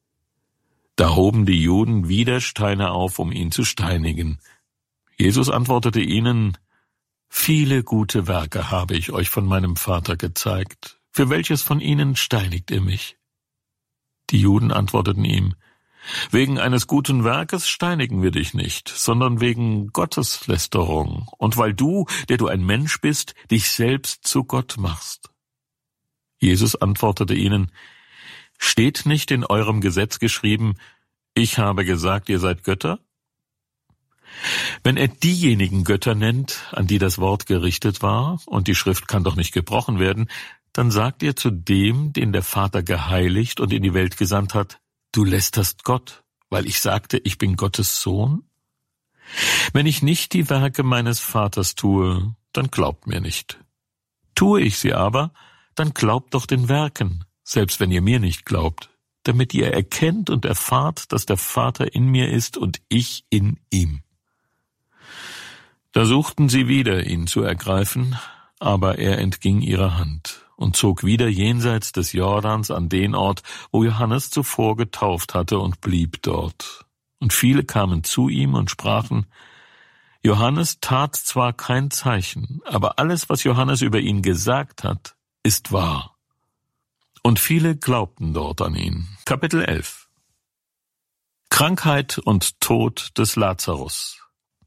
Da hoben die Juden wieder Steine auf, um ihn zu steinigen. Jesus antwortete ihnen: Viele gute Werke habe ich euch von meinem Vater gezeigt. Für welches von ihnen steinigt ihr mich? Die Juden antworteten ihm: Wegen eines guten Werkes steinigen wir dich nicht, sondern wegen Gotteslästerung und weil du, der du ein Mensch bist, dich selbst zu Gott machst. Jesus antwortete ihnen: Steht nicht in eurem Gesetz geschrieben: Ich habe gesagt, ihr seid Götter? Wenn er diejenigen Götter nennt, an die das Wort gerichtet war, und die Schrift kann doch nicht gebrochen werden, dann sagt er zu dem, den der Vater geheiligt und in die Welt gesandt hat: Du lästerst Gott, weil ich sagte, ich bin Gottes Sohn? Wenn ich nicht die Werke meines Vaters tue, dann glaubt mir nicht. Tue ich sie aber, dann glaubt doch den Werken, selbst wenn ihr mir nicht glaubt, damit ihr erkennt und erfahrt, dass der Vater in mir ist und ich in ihm. Da suchten sie wieder, ihn zu ergreifen, aber er entging ihrer Hand und zog wieder jenseits des Jordans an den Ort, wo Johannes zuvor getauft hatte, und blieb dort. Und viele kamen zu ihm und sprachen: Johannes tat zwar kein Zeichen, aber alles, was Johannes über ihn gesagt hat, ist wahr. Und viele glaubten dort an ihn. Kapitel elf. Krankheit und Tod des Lazarus.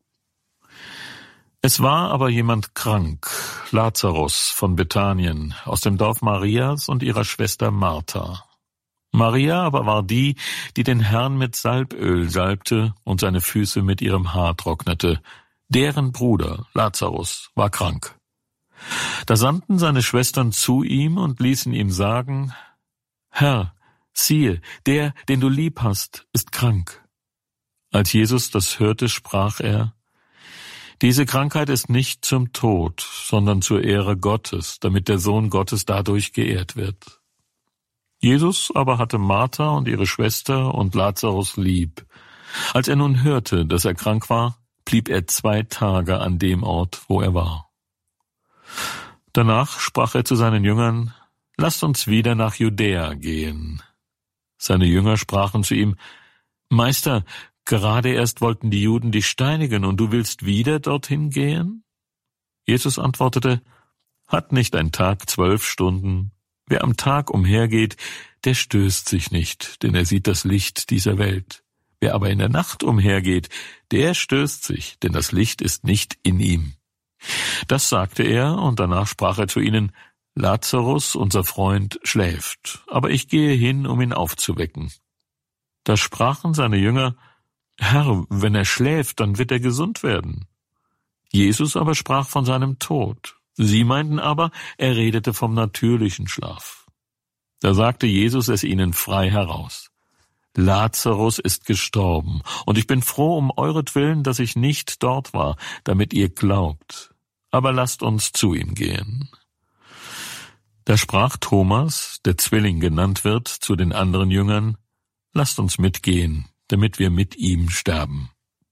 Es war aber jemand krank, Lazarus von Bethanien, aus dem Dorf Marias und ihrer Schwester Martha. Maria aber war die, die den Herrn mit Salböl salbte und seine Füße mit ihrem Haar trocknete. Deren Bruder, Lazarus, war krank. Da sandten seine Schwestern zu ihm und ließen ihm sagen: Herr, siehe, der, den du lieb hast, ist krank. Als Jesus das hörte, sprach er: Diese Krankheit ist nicht zum Tod, sondern zur Ehre Gottes, damit der Sohn Gottes dadurch geehrt wird. Jesus aber hatte Martha und ihre Schwester und Lazarus lieb. Als er nun hörte, dass er krank war, blieb er zwei Tage an dem Ort, wo er war. Danach sprach er zu seinen Jüngern: Lasst uns wieder nach Judäa gehen. Seine Jünger sprachen zu ihm: Meister, gerade erst wollten die Juden dich steinigen, und du willst wieder dorthin gehen? Jesus antwortete: Hat nicht ein Tag zwölf Stunden? Wer am Tag umhergeht, der stößt sich nicht, denn er sieht das Licht dieser Welt. Wer aber in der Nacht umhergeht, der stößt sich, denn das Licht ist nicht in ihm. Das sagte er, und danach sprach er zu ihnen: Lazarus, unser Freund, schläft, aber ich gehe hin, um ihn aufzuwecken. Da sprachen seine Jünger: Herr, wenn er schläft, dann wird er gesund werden. Jesus aber sprach von seinem Tod. Sie meinten aber, er redete vom natürlichen Schlaf. Da sagte Jesus es ihnen frei heraus: Lazarus ist gestorben, und ich bin froh um euretwillen, dass ich nicht dort war, damit ihr glaubt. Aber lasst uns zu ihm gehen. Da sprach Thomas, der Zwilling genannt wird, zu den anderen Jüngern: Lasst uns mitgehen, damit wir mit ihm sterben.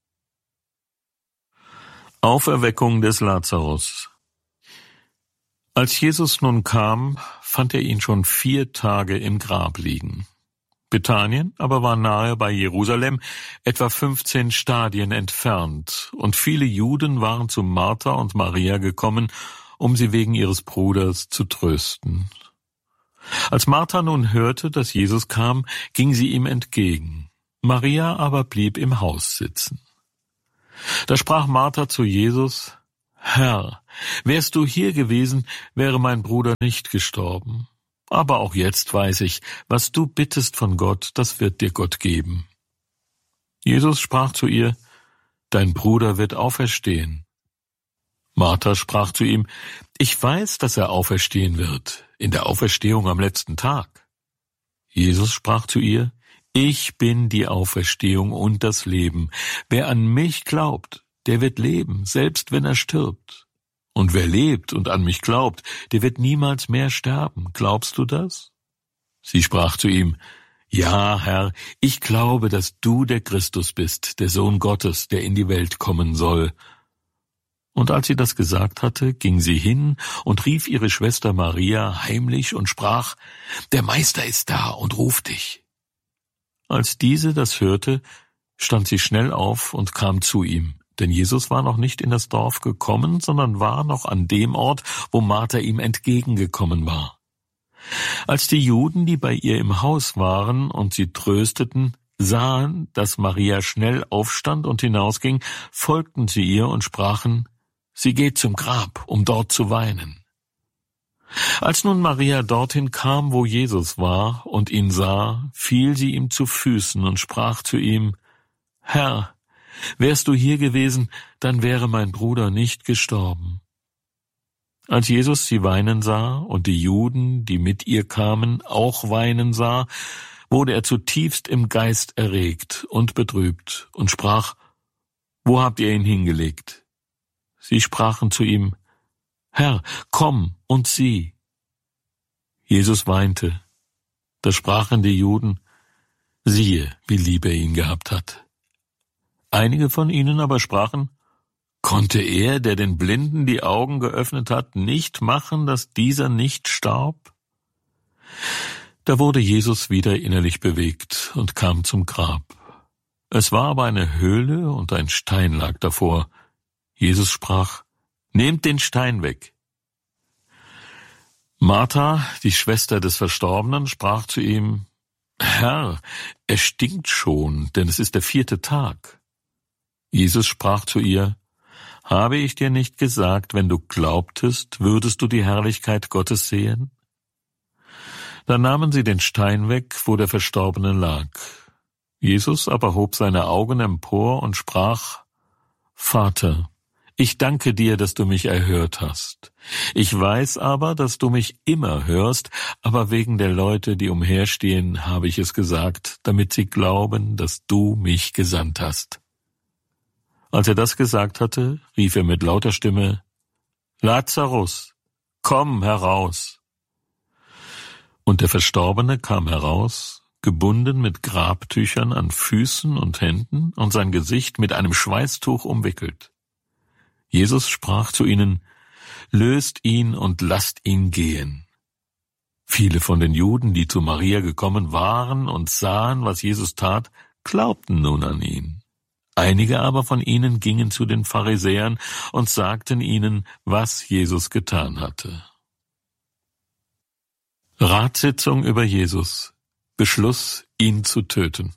Auferweckung des Lazarus. Als Jesus nun kam, fand er ihn schon vier Tage im Grab liegen. Bethanien aber war nahe bei Jerusalem, etwa fünfzehn Stadien entfernt, und viele Juden waren zu Martha und Maria gekommen, um sie wegen ihres Bruders zu trösten. Als Martha nun hörte, dass Jesus kam, ging sie ihm entgegen. Maria aber blieb im Haus sitzen. Da sprach Martha zu Jesus: Herr, wärst du hier gewesen, wäre mein Bruder nicht gestorben. Aber auch jetzt weiß ich, was du bittest von Gott, das wird dir Gott geben. Jesus sprach zu ihr: Dein Bruder wird auferstehen. Martha sprach zu ihm: Ich weiß, dass er auferstehen wird, in der Auferstehung am letzten Tag. Jesus sprach zu ihr: Ich bin die Auferstehung und das Leben. Wer an mich glaubt, der wird leben, selbst wenn er stirbt. Und wer lebt und an mich glaubt, der wird niemals mehr sterben. Glaubst du das? Sie sprach zu ihm: Ja, Herr, ich glaube, dass du der Christus bist, der Sohn Gottes, der in die Welt kommen soll. Und als sie das gesagt hatte, ging sie hin und rief ihre Schwester Maria heimlich und sprach: Der Meister ist da und ruft dich. Als diese das hörte, stand sie schnell auf und kam zu ihm, denn Jesus war noch nicht in das Dorf gekommen, sondern war noch an dem Ort, wo Martha ihm entgegengekommen war. Als die Juden, die bei ihr im Haus waren und sie trösteten, sahen, dass Maria schnell aufstand und hinausging, folgten sie ihr und sprachen: Sie geht zum Grab, um dort zu weinen. Als nun Maria dorthin kam, wo Jesus war, und ihn sah, fiel sie ihm zu Füßen und sprach zu ihm: Herr, wärst du hier gewesen, dann wäre mein Bruder nicht gestorben. Als Jesus sie weinen sah und die Juden, die mit ihr kamen, auch weinen sah, wurde er zutiefst im Geist erregt und betrübt und sprach: Wo habt ihr ihn hingelegt? Sie sprachen zu ihm: Herr, komm und sieh. Jesus weinte. Da sprachen die Juden: Siehe, wie lieb er ihn gehabt hat. Einige von ihnen aber sprachen: Konnte er, der den Blinden die Augen geöffnet hat, nicht machen, dass dieser nicht starb? Da wurde Jesus wieder innerlich bewegt und kam zum Grab. Es war aber eine Höhle und ein Stein lag davor. Jesus sprach: Nehmt den Stein weg. Martha, die Schwester des Verstorbenen, sprach zu ihm: Herr, es stinkt schon, denn es ist der vierte Tag. Jesus sprach zu ihr: Habe ich dir nicht gesagt, wenn du glaubtest, würdest du die Herrlichkeit Gottes sehen? Da nahmen sie den Stein weg, wo der Verstorbene lag. Jesus aber hob seine Augen empor und sprach: Vater, ich danke dir, dass du mich erhört hast. Ich weiß aber, dass du mich immer hörst, aber wegen der Leute, die umherstehen, habe ich es gesagt, damit sie glauben, dass du mich gesandt hast. Als er das gesagt hatte, rief er mit lauter Stimme: Lazarus, komm heraus! Und der Verstorbene kam heraus, gebunden mit Grabtüchern an Füßen und Händen und sein Gesicht mit einem Schweißtuch umwickelt. Jesus sprach zu ihnen: Löst ihn und lasst ihn gehen. Viele von den Juden, die zu Maria gekommen waren und sahen, was Jesus tat, glaubten nun an ihn. Einige aber von ihnen gingen zu den Pharisäern und sagten ihnen, was Jesus getan hatte. Ratssitzung über Jesus. Beschluss, ihn zu töten.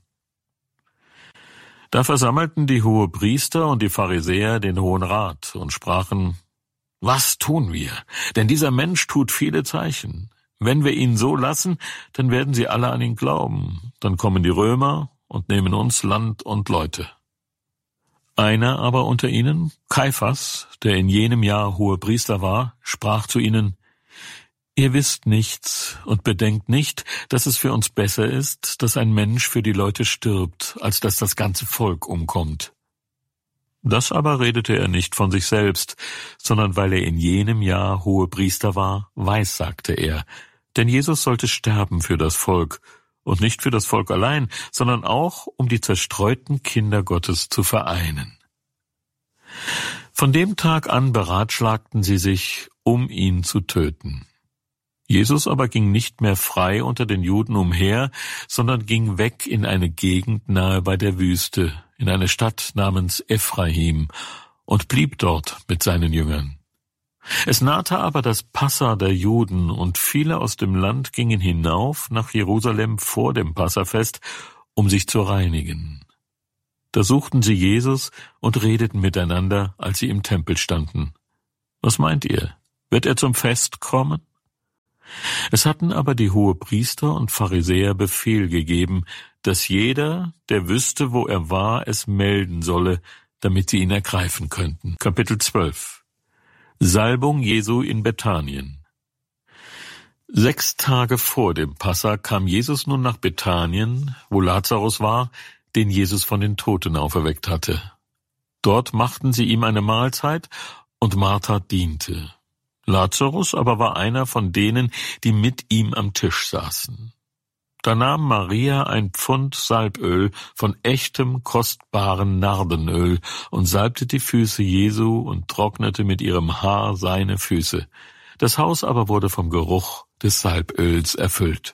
Da versammelten die Hohepriester und die Pharisäer den Hohen Rat und sprachen: Was tun wir? Denn dieser Mensch tut viele Zeichen. Wenn wir ihn so lassen, dann werden sie alle an ihn glauben. Dann kommen die Römer und nehmen uns Land und Leute. Einer aber unter ihnen, Kaiphas, der in jenem Jahr Hohepriester war, sprach zu ihnen: Ihr wisst nichts und bedenkt nicht, dass es für uns besser ist, dass ein Mensch für die Leute stirbt, als dass das ganze Volk umkommt. Das aber redete er nicht von sich selbst, sondern weil er in jenem Jahr Hohepriester war, weissagte er. Denn Jesus sollte sterben für das Volk, und nicht für das Volk allein, sondern auch, um die zerstreuten Kinder Gottes zu vereinen. Von dem Tag an beratschlagten sie sich, um ihn zu töten. Jesus aber ging nicht mehr frei unter den Juden umher, sondern ging weg in eine Gegend nahe bei der Wüste, in eine Stadt namens Ephraim, und blieb dort mit seinen Jüngern. Es nahte aber das Passa der Juden, und viele aus dem Land gingen hinauf nach Jerusalem vor dem Passafest, um sich zu reinigen. Da suchten sie Jesus und redeten miteinander, als sie im Tempel standen. Was meint ihr? Wird er zum Fest kommen? Es hatten aber die Hohepriester und Pharisäer Befehl gegeben, dass jeder, der wüsste, wo er war, es melden solle, damit sie ihn ergreifen könnten. Kapitel zwölf. Salbung Jesu in Bethanien. Sechs Tage vor dem Passa kam Jesus nun nach Bethanien, wo Lazarus war, den Jesus von den Toten auferweckt hatte. Dort machten sie ihm eine Mahlzeit, und Martha diente. Lazarus aber war einer von denen, die mit ihm am Tisch saßen. Da nahm Maria ein Pfund Salböl von echtem, kostbaren Nardenöl und salbte die Füße Jesu und trocknete mit ihrem Haar seine Füße. Das Haus aber wurde vom Geruch des Salböls erfüllt.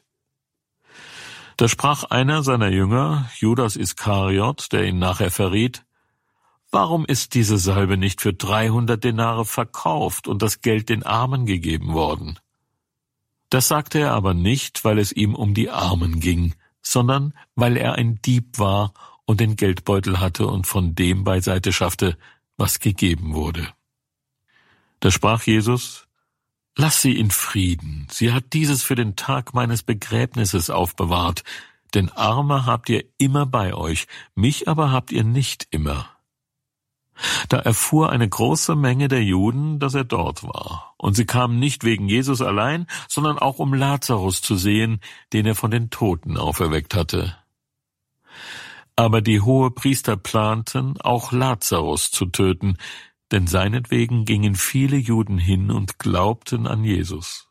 Da sprach einer seiner Jünger, Judas Iskariot, der ihn nachher verriet: Warum ist diese Salbe nicht für dreihundert Denare verkauft und das Geld den Armen gegeben worden? Das sagte er aber nicht, weil es ihm um die Armen ging, sondern weil er ein Dieb war und den Geldbeutel hatte und von dem beiseite schaffte, was gegeben wurde. Da sprach Jesus: Lass sie in Frieden, sie hat dieses für den Tag meines Begräbnisses aufbewahrt, denn Arme habt ihr immer bei euch, mich aber habt ihr nicht immer. Da erfuhr eine große Menge der Juden, dass er dort war, und sie kamen nicht wegen Jesus allein, sondern auch um Lazarus zu sehen, den er von den Toten auferweckt hatte. Aber die Hohepriester planten, auch Lazarus zu töten, denn seinetwegen gingen viele Juden hin und glaubten an Jesus.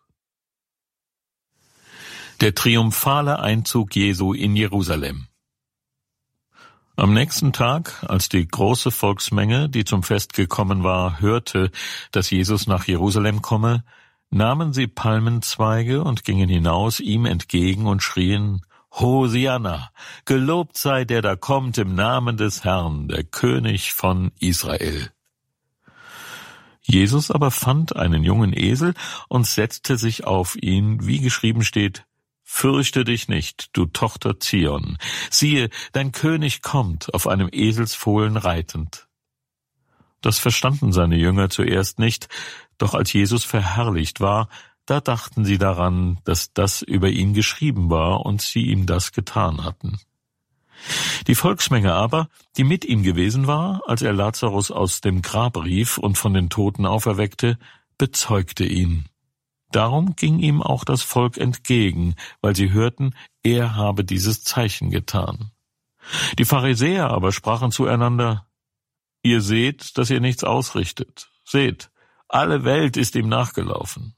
Der triumphale Einzug Jesu in Jerusalem. Am nächsten Tag, als die große Volksmenge, die zum Fest gekommen war, hörte, dass Jesus nach Jerusalem komme, nahmen sie Palmenzweige und gingen hinaus ihm entgegen und schrien: Hosianna, gelobt sei der da kommt im Namen des Herrn, der König von Israel. Jesus aber fand einen jungen Esel und setzte sich auf ihn, wie geschrieben steht: Fürchte dich nicht, du Tochter Zion. Siehe, dein König kommt, auf einem Eselsfohlen reitend. Das verstanden seine Jünger zuerst nicht, doch als Jesus verherrlicht war, da dachten sie daran, dass das über ihn geschrieben war und sie ihm das getan hatten. Die Volksmenge aber, die mit ihm gewesen war, als er Lazarus aus dem Grab rief und von den Toten auferweckte, bezeugte ihn. Darum ging ihm auch das Volk entgegen, weil sie hörten, er habe dieses Zeichen getan. Die Pharisäer aber sprachen zueinander: Ihr seht, dass ihr nichts ausrichtet. Seht, alle Welt ist ihm nachgelaufen.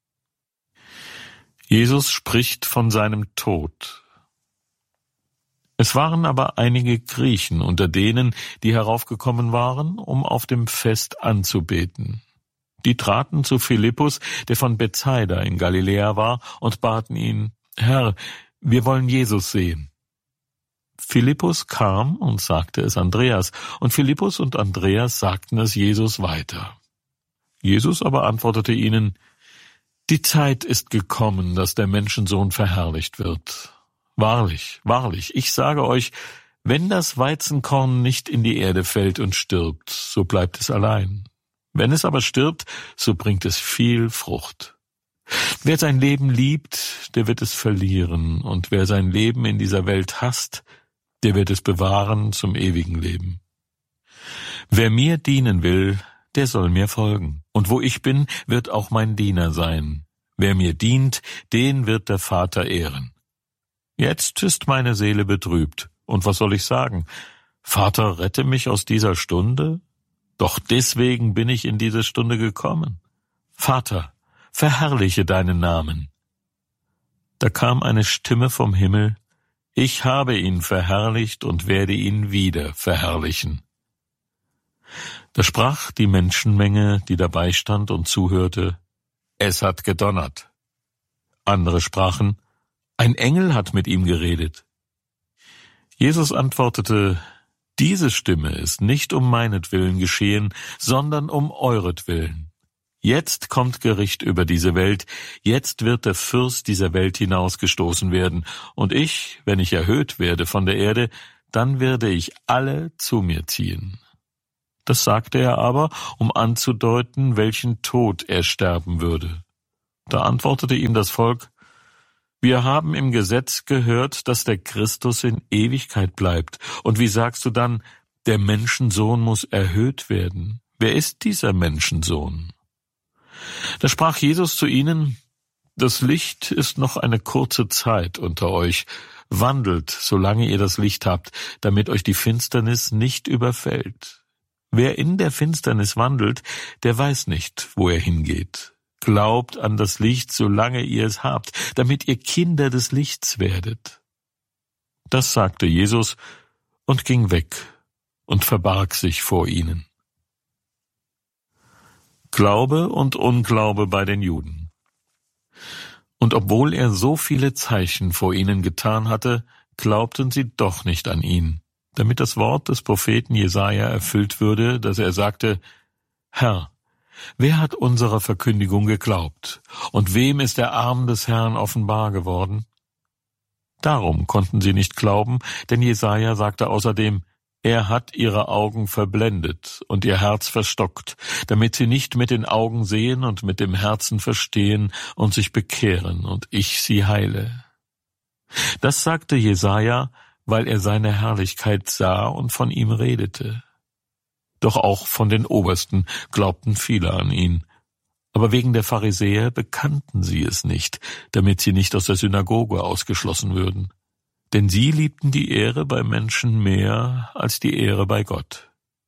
Jesus spricht von seinem Tod. Es waren aber einige Griechen unter denen, die heraufgekommen waren, um auf dem Fest anzubeten. Die traten zu Philippus, der von Bethsaida in Galiläa war, und baten ihn: Herr, wir wollen Jesus sehen. Philippus kam und sagte es Andreas, und Philippus und Andreas sagten es Jesus weiter. Jesus aber antwortete ihnen: Die Zeit ist gekommen, dass der Menschensohn verherrlicht wird. Wahrlich, wahrlich, ich sage euch, wenn das Weizenkorn nicht in die Erde fällt und stirbt, so bleibt es allein. Wenn es aber stirbt, so bringt es viel Frucht. Wer sein Leben liebt, der wird es verlieren, und wer sein Leben in dieser Welt hasst, der wird es bewahren zum ewigen Leben. Wer mir dienen will, der soll mir folgen, und wo ich bin, wird auch mein Diener sein. Wer mir dient, den wird der Vater ehren. Jetzt ist meine Seele betrübt, und was soll ich sagen? Vater, rette mich aus dieser Stunde? Doch deswegen bin ich in diese Stunde gekommen. Vater, verherrliche deinen Namen. Da kam eine Stimme vom Himmel: Ich habe ihn verherrlicht und werde ihn wieder verherrlichen. Da sprach die Menschenmenge, die dabei stand und zuhörte: Es hat gedonnert. Andere sprachen: Ein Engel hat mit ihm geredet. Jesus antwortete: Diese Stimme ist nicht um meinetwillen geschehen, sondern um euretwillen. Jetzt kommt Gericht über diese Welt, jetzt wird der Fürst dieser Welt hinausgestoßen werden, und ich, wenn ich erhöht werde von der Erde, dann werde ich alle zu mir ziehen. Das sagte er aber, um anzudeuten, welchen Tod er sterben würde. Da antwortete ihm das Volk: Wir haben im Gesetz gehört, dass der Christus in Ewigkeit bleibt. Und wie sagst du dann, der Menschensohn muss erhöht werden? Wer ist dieser Menschensohn? Da sprach Jesus zu ihnen: Das Licht ist noch eine kurze Zeit unter euch. Wandelt, solange ihr das Licht habt, damit euch die Finsternis nicht überfällt. Wer in der Finsternis wandelt, der weiß nicht, wo er hingeht. Glaubt an das Licht, solange ihr es habt, damit ihr Kinder des Lichts werdet. Das sagte Jesus und ging weg und verbarg sich vor ihnen. Glaube und Unglaube bei den Juden. Und obwohl er so viele Zeichen vor ihnen getan hatte, glaubten sie doch nicht an ihn, damit das Wort des Propheten Jesaja erfüllt würde, dass er sagte: Herr, wer hat unserer Verkündigung geglaubt, und wem ist der Arm des Herrn offenbar geworden? Darum konnten sie nicht glauben, denn Jesaja sagte außerdem: Er hat ihre Augen verblendet und ihr Herz verstockt, damit sie nicht mit den Augen sehen und mit dem Herzen verstehen und sich bekehren und ich sie heile. Das sagte Jesaja, weil er seine Herrlichkeit sah und von ihm redete. Doch auch von den Obersten glaubten viele an ihn. Aber wegen der Pharisäer bekannten sie es nicht, damit sie nicht aus der Synagoge ausgeschlossen würden. Denn sie liebten die Ehre bei Menschen mehr als die Ehre bei Gott.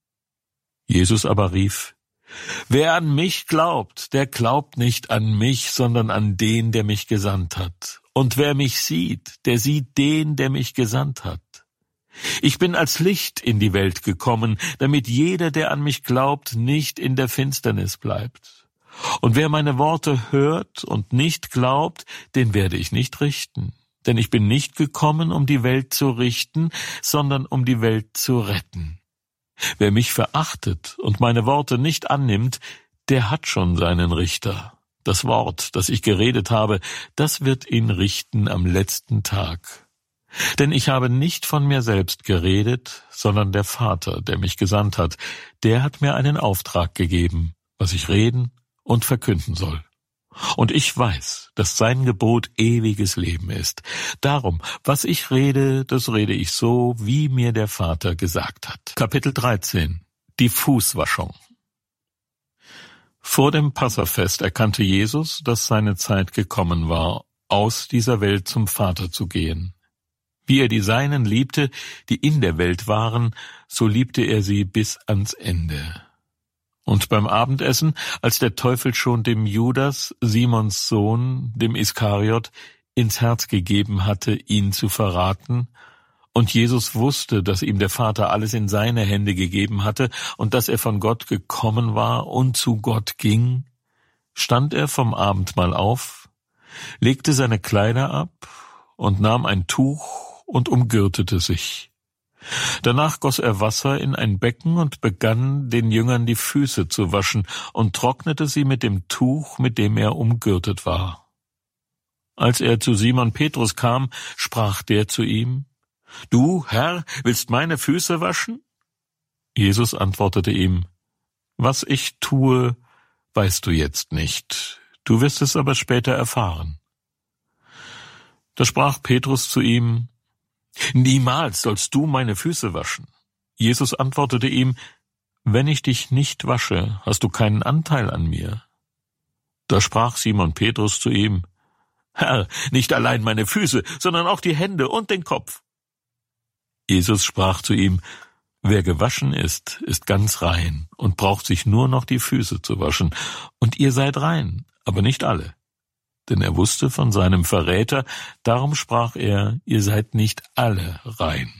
Jesus aber rief: Wer an mich glaubt, der glaubt nicht an mich, sondern an den, der mich gesandt hat. Und wer mich sieht, der sieht den, der mich gesandt hat. Ich bin als Licht in die Welt gekommen, damit jeder, der an mich glaubt, nicht in der Finsternis bleibt. Und wer meine Worte hört und nicht glaubt, den werde ich nicht richten. Denn ich bin nicht gekommen, um die Welt zu richten, sondern um die Welt zu retten. Wer mich verachtet und meine Worte nicht annimmt, der hat schon seinen Richter. Das Wort, das ich geredet habe, das wird ihn richten am letzten Tag. Denn ich habe nicht von mir selbst geredet, sondern der Vater, der mich gesandt hat, der hat mir einen Auftrag gegeben, was ich reden und verkünden soll. Und ich weiß, dass sein Gebot ewiges Leben ist. Darum, was ich rede, das rede ich so, wie mir der Vater gesagt hat. Kapitel dreizehn. Die Fußwaschung. Vor dem Passafest erkannte Jesus, dass seine Zeit gekommen war, aus dieser Welt zum Vater zu gehen. Wie er die Seinen liebte, die in der Welt waren, so liebte er sie bis ans Ende. Und beim Abendessen, als der Teufel schon dem Judas, Simons Sohn, dem Iskariot, ins Herz gegeben hatte, ihn zu verraten, und Jesus wusste, dass ihm der Vater alles in seine Hände gegeben hatte und dass er von Gott gekommen war und zu Gott ging, stand er vom Abendmahl auf, legte seine Kleider ab und nahm ein Tuch und umgürtete sich. Danach goss er Wasser in ein Becken und begann, den Jüngern die Füße zu waschen und trocknete sie mit dem Tuch, mit dem er umgürtet war. Als er zu Simon Petrus kam, sprach der zu ihm: Du, Herr, willst meine Füße waschen? Jesus antwortete ihm: Was ich tue, weißt du jetzt nicht. Du wirst es aber später erfahren. Da sprach Petrus zu ihm: Niemals sollst du meine Füße waschen. Jesus antwortete ihm: Wenn ich dich nicht wasche, hast du keinen Anteil an mir. Da sprach Simon Petrus zu ihm: Herr, nicht allein meine Füße, sondern auch die Hände und den Kopf. Jesus sprach zu ihm: Wer gewaschen ist, ist ganz rein und braucht sich nur noch die Füße zu waschen. Und ihr seid rein, aber nicht alle. Denn er wusste von seinem Verräter, darum sprach er: Ihr seid nicht alle rein.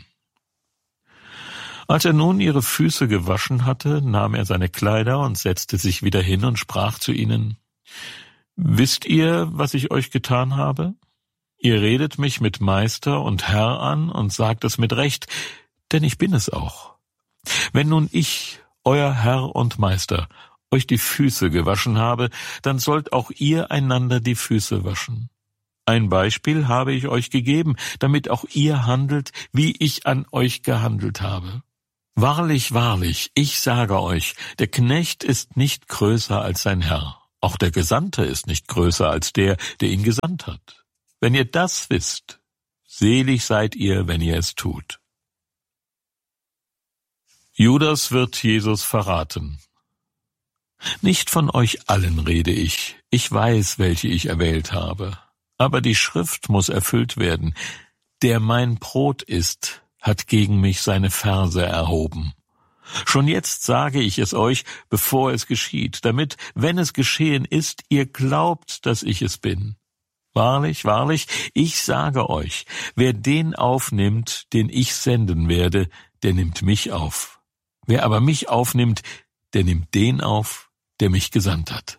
Als er nun ihre Füße gewaschen hatte, nahm er seine Kleider und setzte sich wieder hin und sprach zu ihnen: Wisst ihr, was ich euch getan habe? Ihr redet mich mit Meister und Herr an und sagt es mit Recht, denn ich bin es auch. Wenn nun ich, euer Herr und Meister, euch die Füße gewaschen habe, dann sollt auch ihr einander die Füße waschen. Ein Beispiel habe ich euch gegeben, damit auch ihr handelt, wie ich an euch gehandelt habe. Wahrlich, wahrlich, ich sage euch, der Knecht ist nicht größer als sein Herr. Auch der Gesandte ist nicht größer als der, der ihn gesandt hat. Wenn ihr das wisst, selig seid ihr, wenn ihr es tut. Judas wird Jesus verraten. Nicht von euch allen rede ich, ich weiß, welche ich erwählt habe. Aber die Schrift muss erfüllt werden. Der mein Brot isst, hat gegen mich seine Ferse erhoben. Schon jetzt sage ich es euch, bevor es geschieht, damit, wenn es geschehen ist, ihr glaubt, dass ich es bin. Wahrlich, wahrlich, ich sage euch, wer den aufnimmt, den ich senden werde, der nimmt mich auf. Wer aber mich aufnimmt, der nimmt den auf, der mich gesandt hat.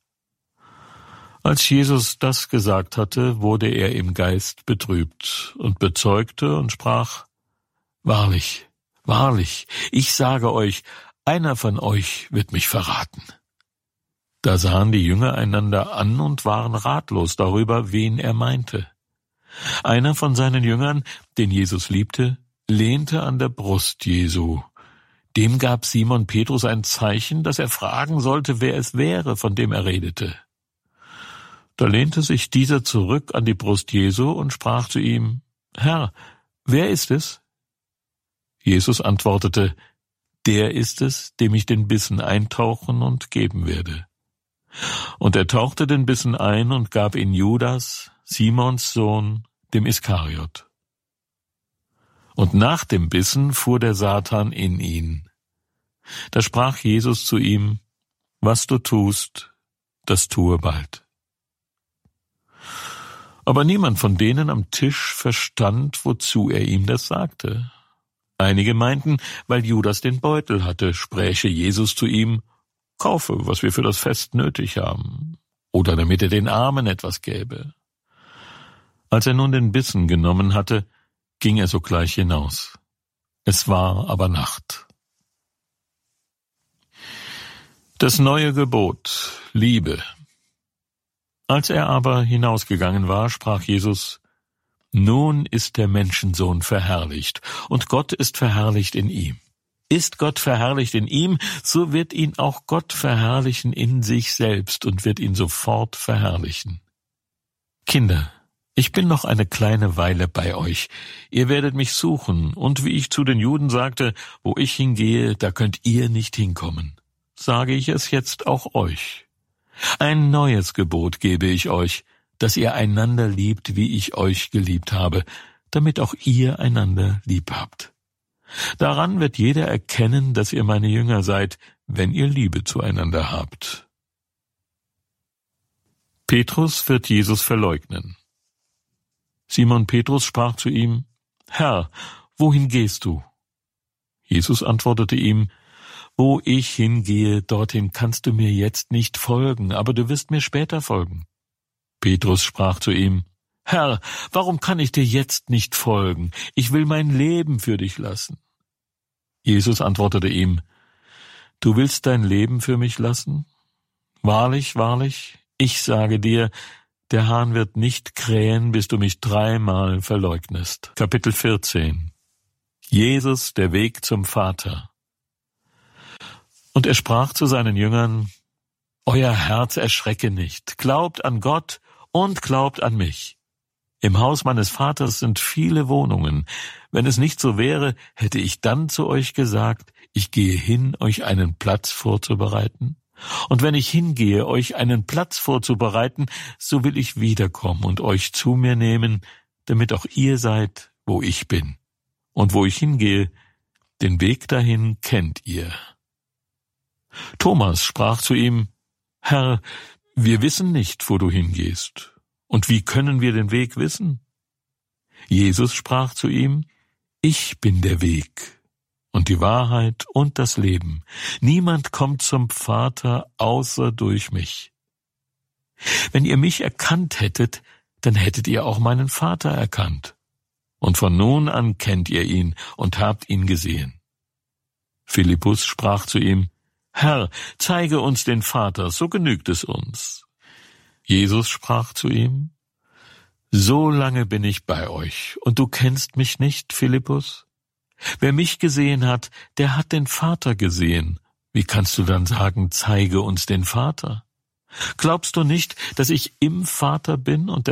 Als Jesus das gesagt hatte, wurde er im Geist betrübt und bezeugte und sprach: Wahrlich, wahrlich, ich sage euch, einer von euch wird mich verraten. Da sahen die Jünger einander an und waren ratlos darüber, wen er meinte. Einer von seinen Jüngern, den Jesus liebte, lehnte an der Brust Jesu. Dem gab Simon Petrus ein Zeichen, dass er fragen sollte, wer es wäre, von dem er redete. Da lehnte sich dieser zurück an die Brust Jesu und sprach zu ihm: Herr, wer ist es? Jesus antwortete: Der ist es, dem ich den Bissen eintauchen und geben werde. Und er tauchte den Bissen ein und gab ihn Judas, Simons Sohn, dem Iskariot. Und nach dem Bissen fuhr der Satan in ihn. Da sprach Jesus zu ihm: Was du tust, das tue bald. Aber niemand von denen am Tisch verstand, wozu er ihm das sagte. Einige meinten, weil Judas den Beutel hatte, spräche Jesus zu ihm: Kaufe, was wir für das Fest nötig haben, oder damit er den Armen etwas gäbe. Als er nun den Bissen genommen hatte, ging er sogleich hinaus. Es war aber Nacht. Das neue Gebot: Liebe. Als er aber hinausgegangen war, sprach Jesus: Nun ist der Menschensohn verherrlicht, und Gott ist verherrlicht in ihm. Ist Gott verherrlicht in ihm, so wird ihn auch Gott verherrlichen in sich selbst und wird ihn sofort verherrlichen. Kinder, ich bin noch eine kleine Weile bei euch. Ihr werdet mich suchen, und wie ich zu den Juden sagte, wo ich hingehe, da könnt ihr nicht hinkommen. Sage ich es jetzt auch euch. Ein neues Gebot gebe ich euch, dass ihr einander liebt, wie ich euch geliebt habe, damit auch ihr einander lieb habt. Daran wird jeder erkennen, dass ihr meine Jünger seid, wenn ihr Liebe zueinander habt. Petrus wird Jesus verleugnen. Simon Petrus sprach zu ihm: Herr, wohin gehst du? Jesus antwortete ihm: Wo ich hingehe, dorthin kannst du mir jetzt nicht folgen, aber du wirst mir später folgen. Petrus sprach zu ihm: Herr, warum kann ich dir jetzt nicht folgen? Ich will mein Leben für dich lassen. Jesus antwortete ihm: Du willst dein Leben für mich lassen? Wahrlich, wahrlich, ich sage dir, der Hahn wird nicht krähen, bis du mich dreimal verleugnest. Kapitel vierzehn. Jesus, der Weg zum Vater. Und er sprach zu seinen Jüngern: Euer Herz erschrecke nicht, glaubt an Gott und glaubt an mich. Im Haus meines Vaters sind viele Wohnungen. Wenn es nicht so wäre, hätte ich dann zu euch gesagt, ich gehe hin, euch einen Platz vorzubereiten. Und wenn ich hingehe, euch einen Platz vorzubereiten, so will ich wiederkommen und euch zu mir nehmen, damit auch ihr seid, wo ich bin. Und wo ich hingehe, den Weg dahin kennt ihr. Thomas sprach zu ihm: Herr, wir wissen nicht, wo du hingehst. Und wie können wir den Weg wissen? Jesus sprach zu ihm: Ich bin der Weg und die Wahrheit und das Leben. Niemand kommt zum Vater außer durch mich. Wenn ihr mich erkannt hättet, dann hättet ihr auch meinen Vater erkannt. Und von nun an kennt ihr ihn und habt ihn gesehen. Philippus sprach zu ihm: Herr, zeige uns den Vater, so genügt es uns. Jesus sprach zu ihm: So lange bin ich bei euch, und du kennst mich nicht, Philippus? Wer mich gesehen hat, der hat den Vater gesehen. Wie kannst du dann sagen, zeige uns den Vater? Glaubst du nicht, dass ich im Vater bin und